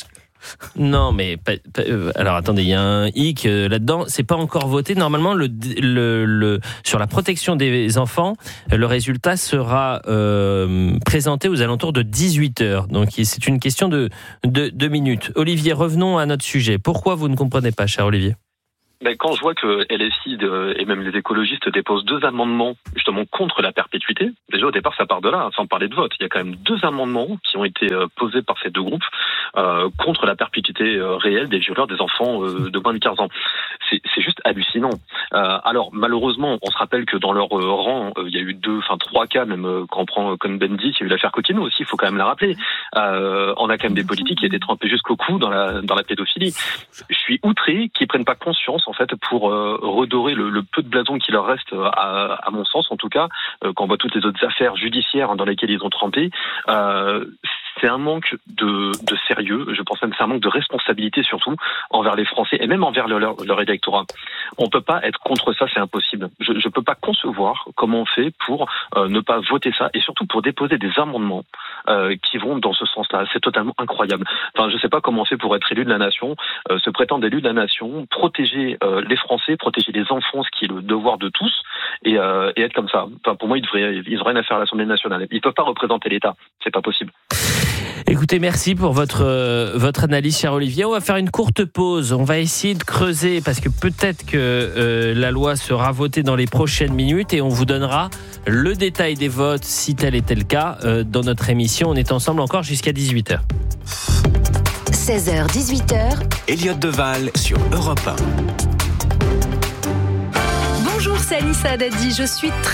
[SPEAKER 3] Non, mais pas, pas, euh, alors attendez, il y a un hic euh, là-dedans. C'est pas encore voté. Normalement, le, le, le sur la protection des enfants, le résultat sera euh, présenté aux alentours de dix-huit heures. Donc c'est une question de deux minutes. Olivier, revenons à notre sujet. Pourquoi vous ne comprenez pas, cher Olivier ?
[SPEAKER 11] Ben, quand je vois que L F I de, et même les écologistes déposent deux amendements justement contre la perpétuité, déjà au départ ça part de là, sans parler de vote. Il y a quand même deux amendements qui ont été euh, posés par ces deux groupes euh, contre la perpétuité euh, réelle des violeurs des enfants euh, de moins de quinze ans. C'est, c'est juste hallucinant. Euh, alors malheureusement, on se rappelle que dans leur euh, rang, euh, il y a eu deux, enfin trois cas, même euh, quand on prend Cohn-Bendit, il y a eu l'affaire Coquino aussi, il faut quand même la rappeler. Euh, on a quand même des politiques qui étaient trempés jusqu'au cou dans la dans la pédophilie. Je suis outré qu'ils prennent pas conscience en fait pour euh, redorer le, le peu de blason qui leur reste, à, à mon sens en tout cas, euh, quand on voit toutes les autres affaires judiciaires dans lesquelles ils ont trempé. Euh, c'est un manque de, de sérieux, je pense même que c'est un manque de responsabilité surtout envers les Français et même envers leur, leur électorat. On peut pas être contre ça, c'est impossible. Je ne peux pas concevoir comment on fait pour euh, ne pas voter ça et surtout pour déposer des amendements euh, qui vont dans ce sens-là. C'est totalement incroyable. Enfin, je sais pas comment on fait pour être élu de la nation, euh, se prétendre élu de la nation, protéger euh, les Français, protéger les enfants, ce qui est le devoir de tous, et, euh, et être comme ça. Enfin, pour moi, ils devraient, ils devraient rien à faire à l'Assemblée nationale. Ils peuvent pas représenter l'État. C'est pas possible.
[SPEAKER 3] Écoutez, merci pour votre, euh, votre analyse, cher Olivier. On va faire une courte pause. On va essayer de creuser parce que peut-être que euh, la loi sera votée dans les prochaines minutes et on vous donnera le détail des votes, si tel était le cas, euh, dans notre émission. On est ensemble encore jusqu'à dix-huit heures.
[SPEAKER 5] seize heures dix-huit heures.
[SPEAKER 6] Elliot Deval sur Europe un.
[SPEAKER 13] Bonjour, c'est Anissa Haddadi. Je suis très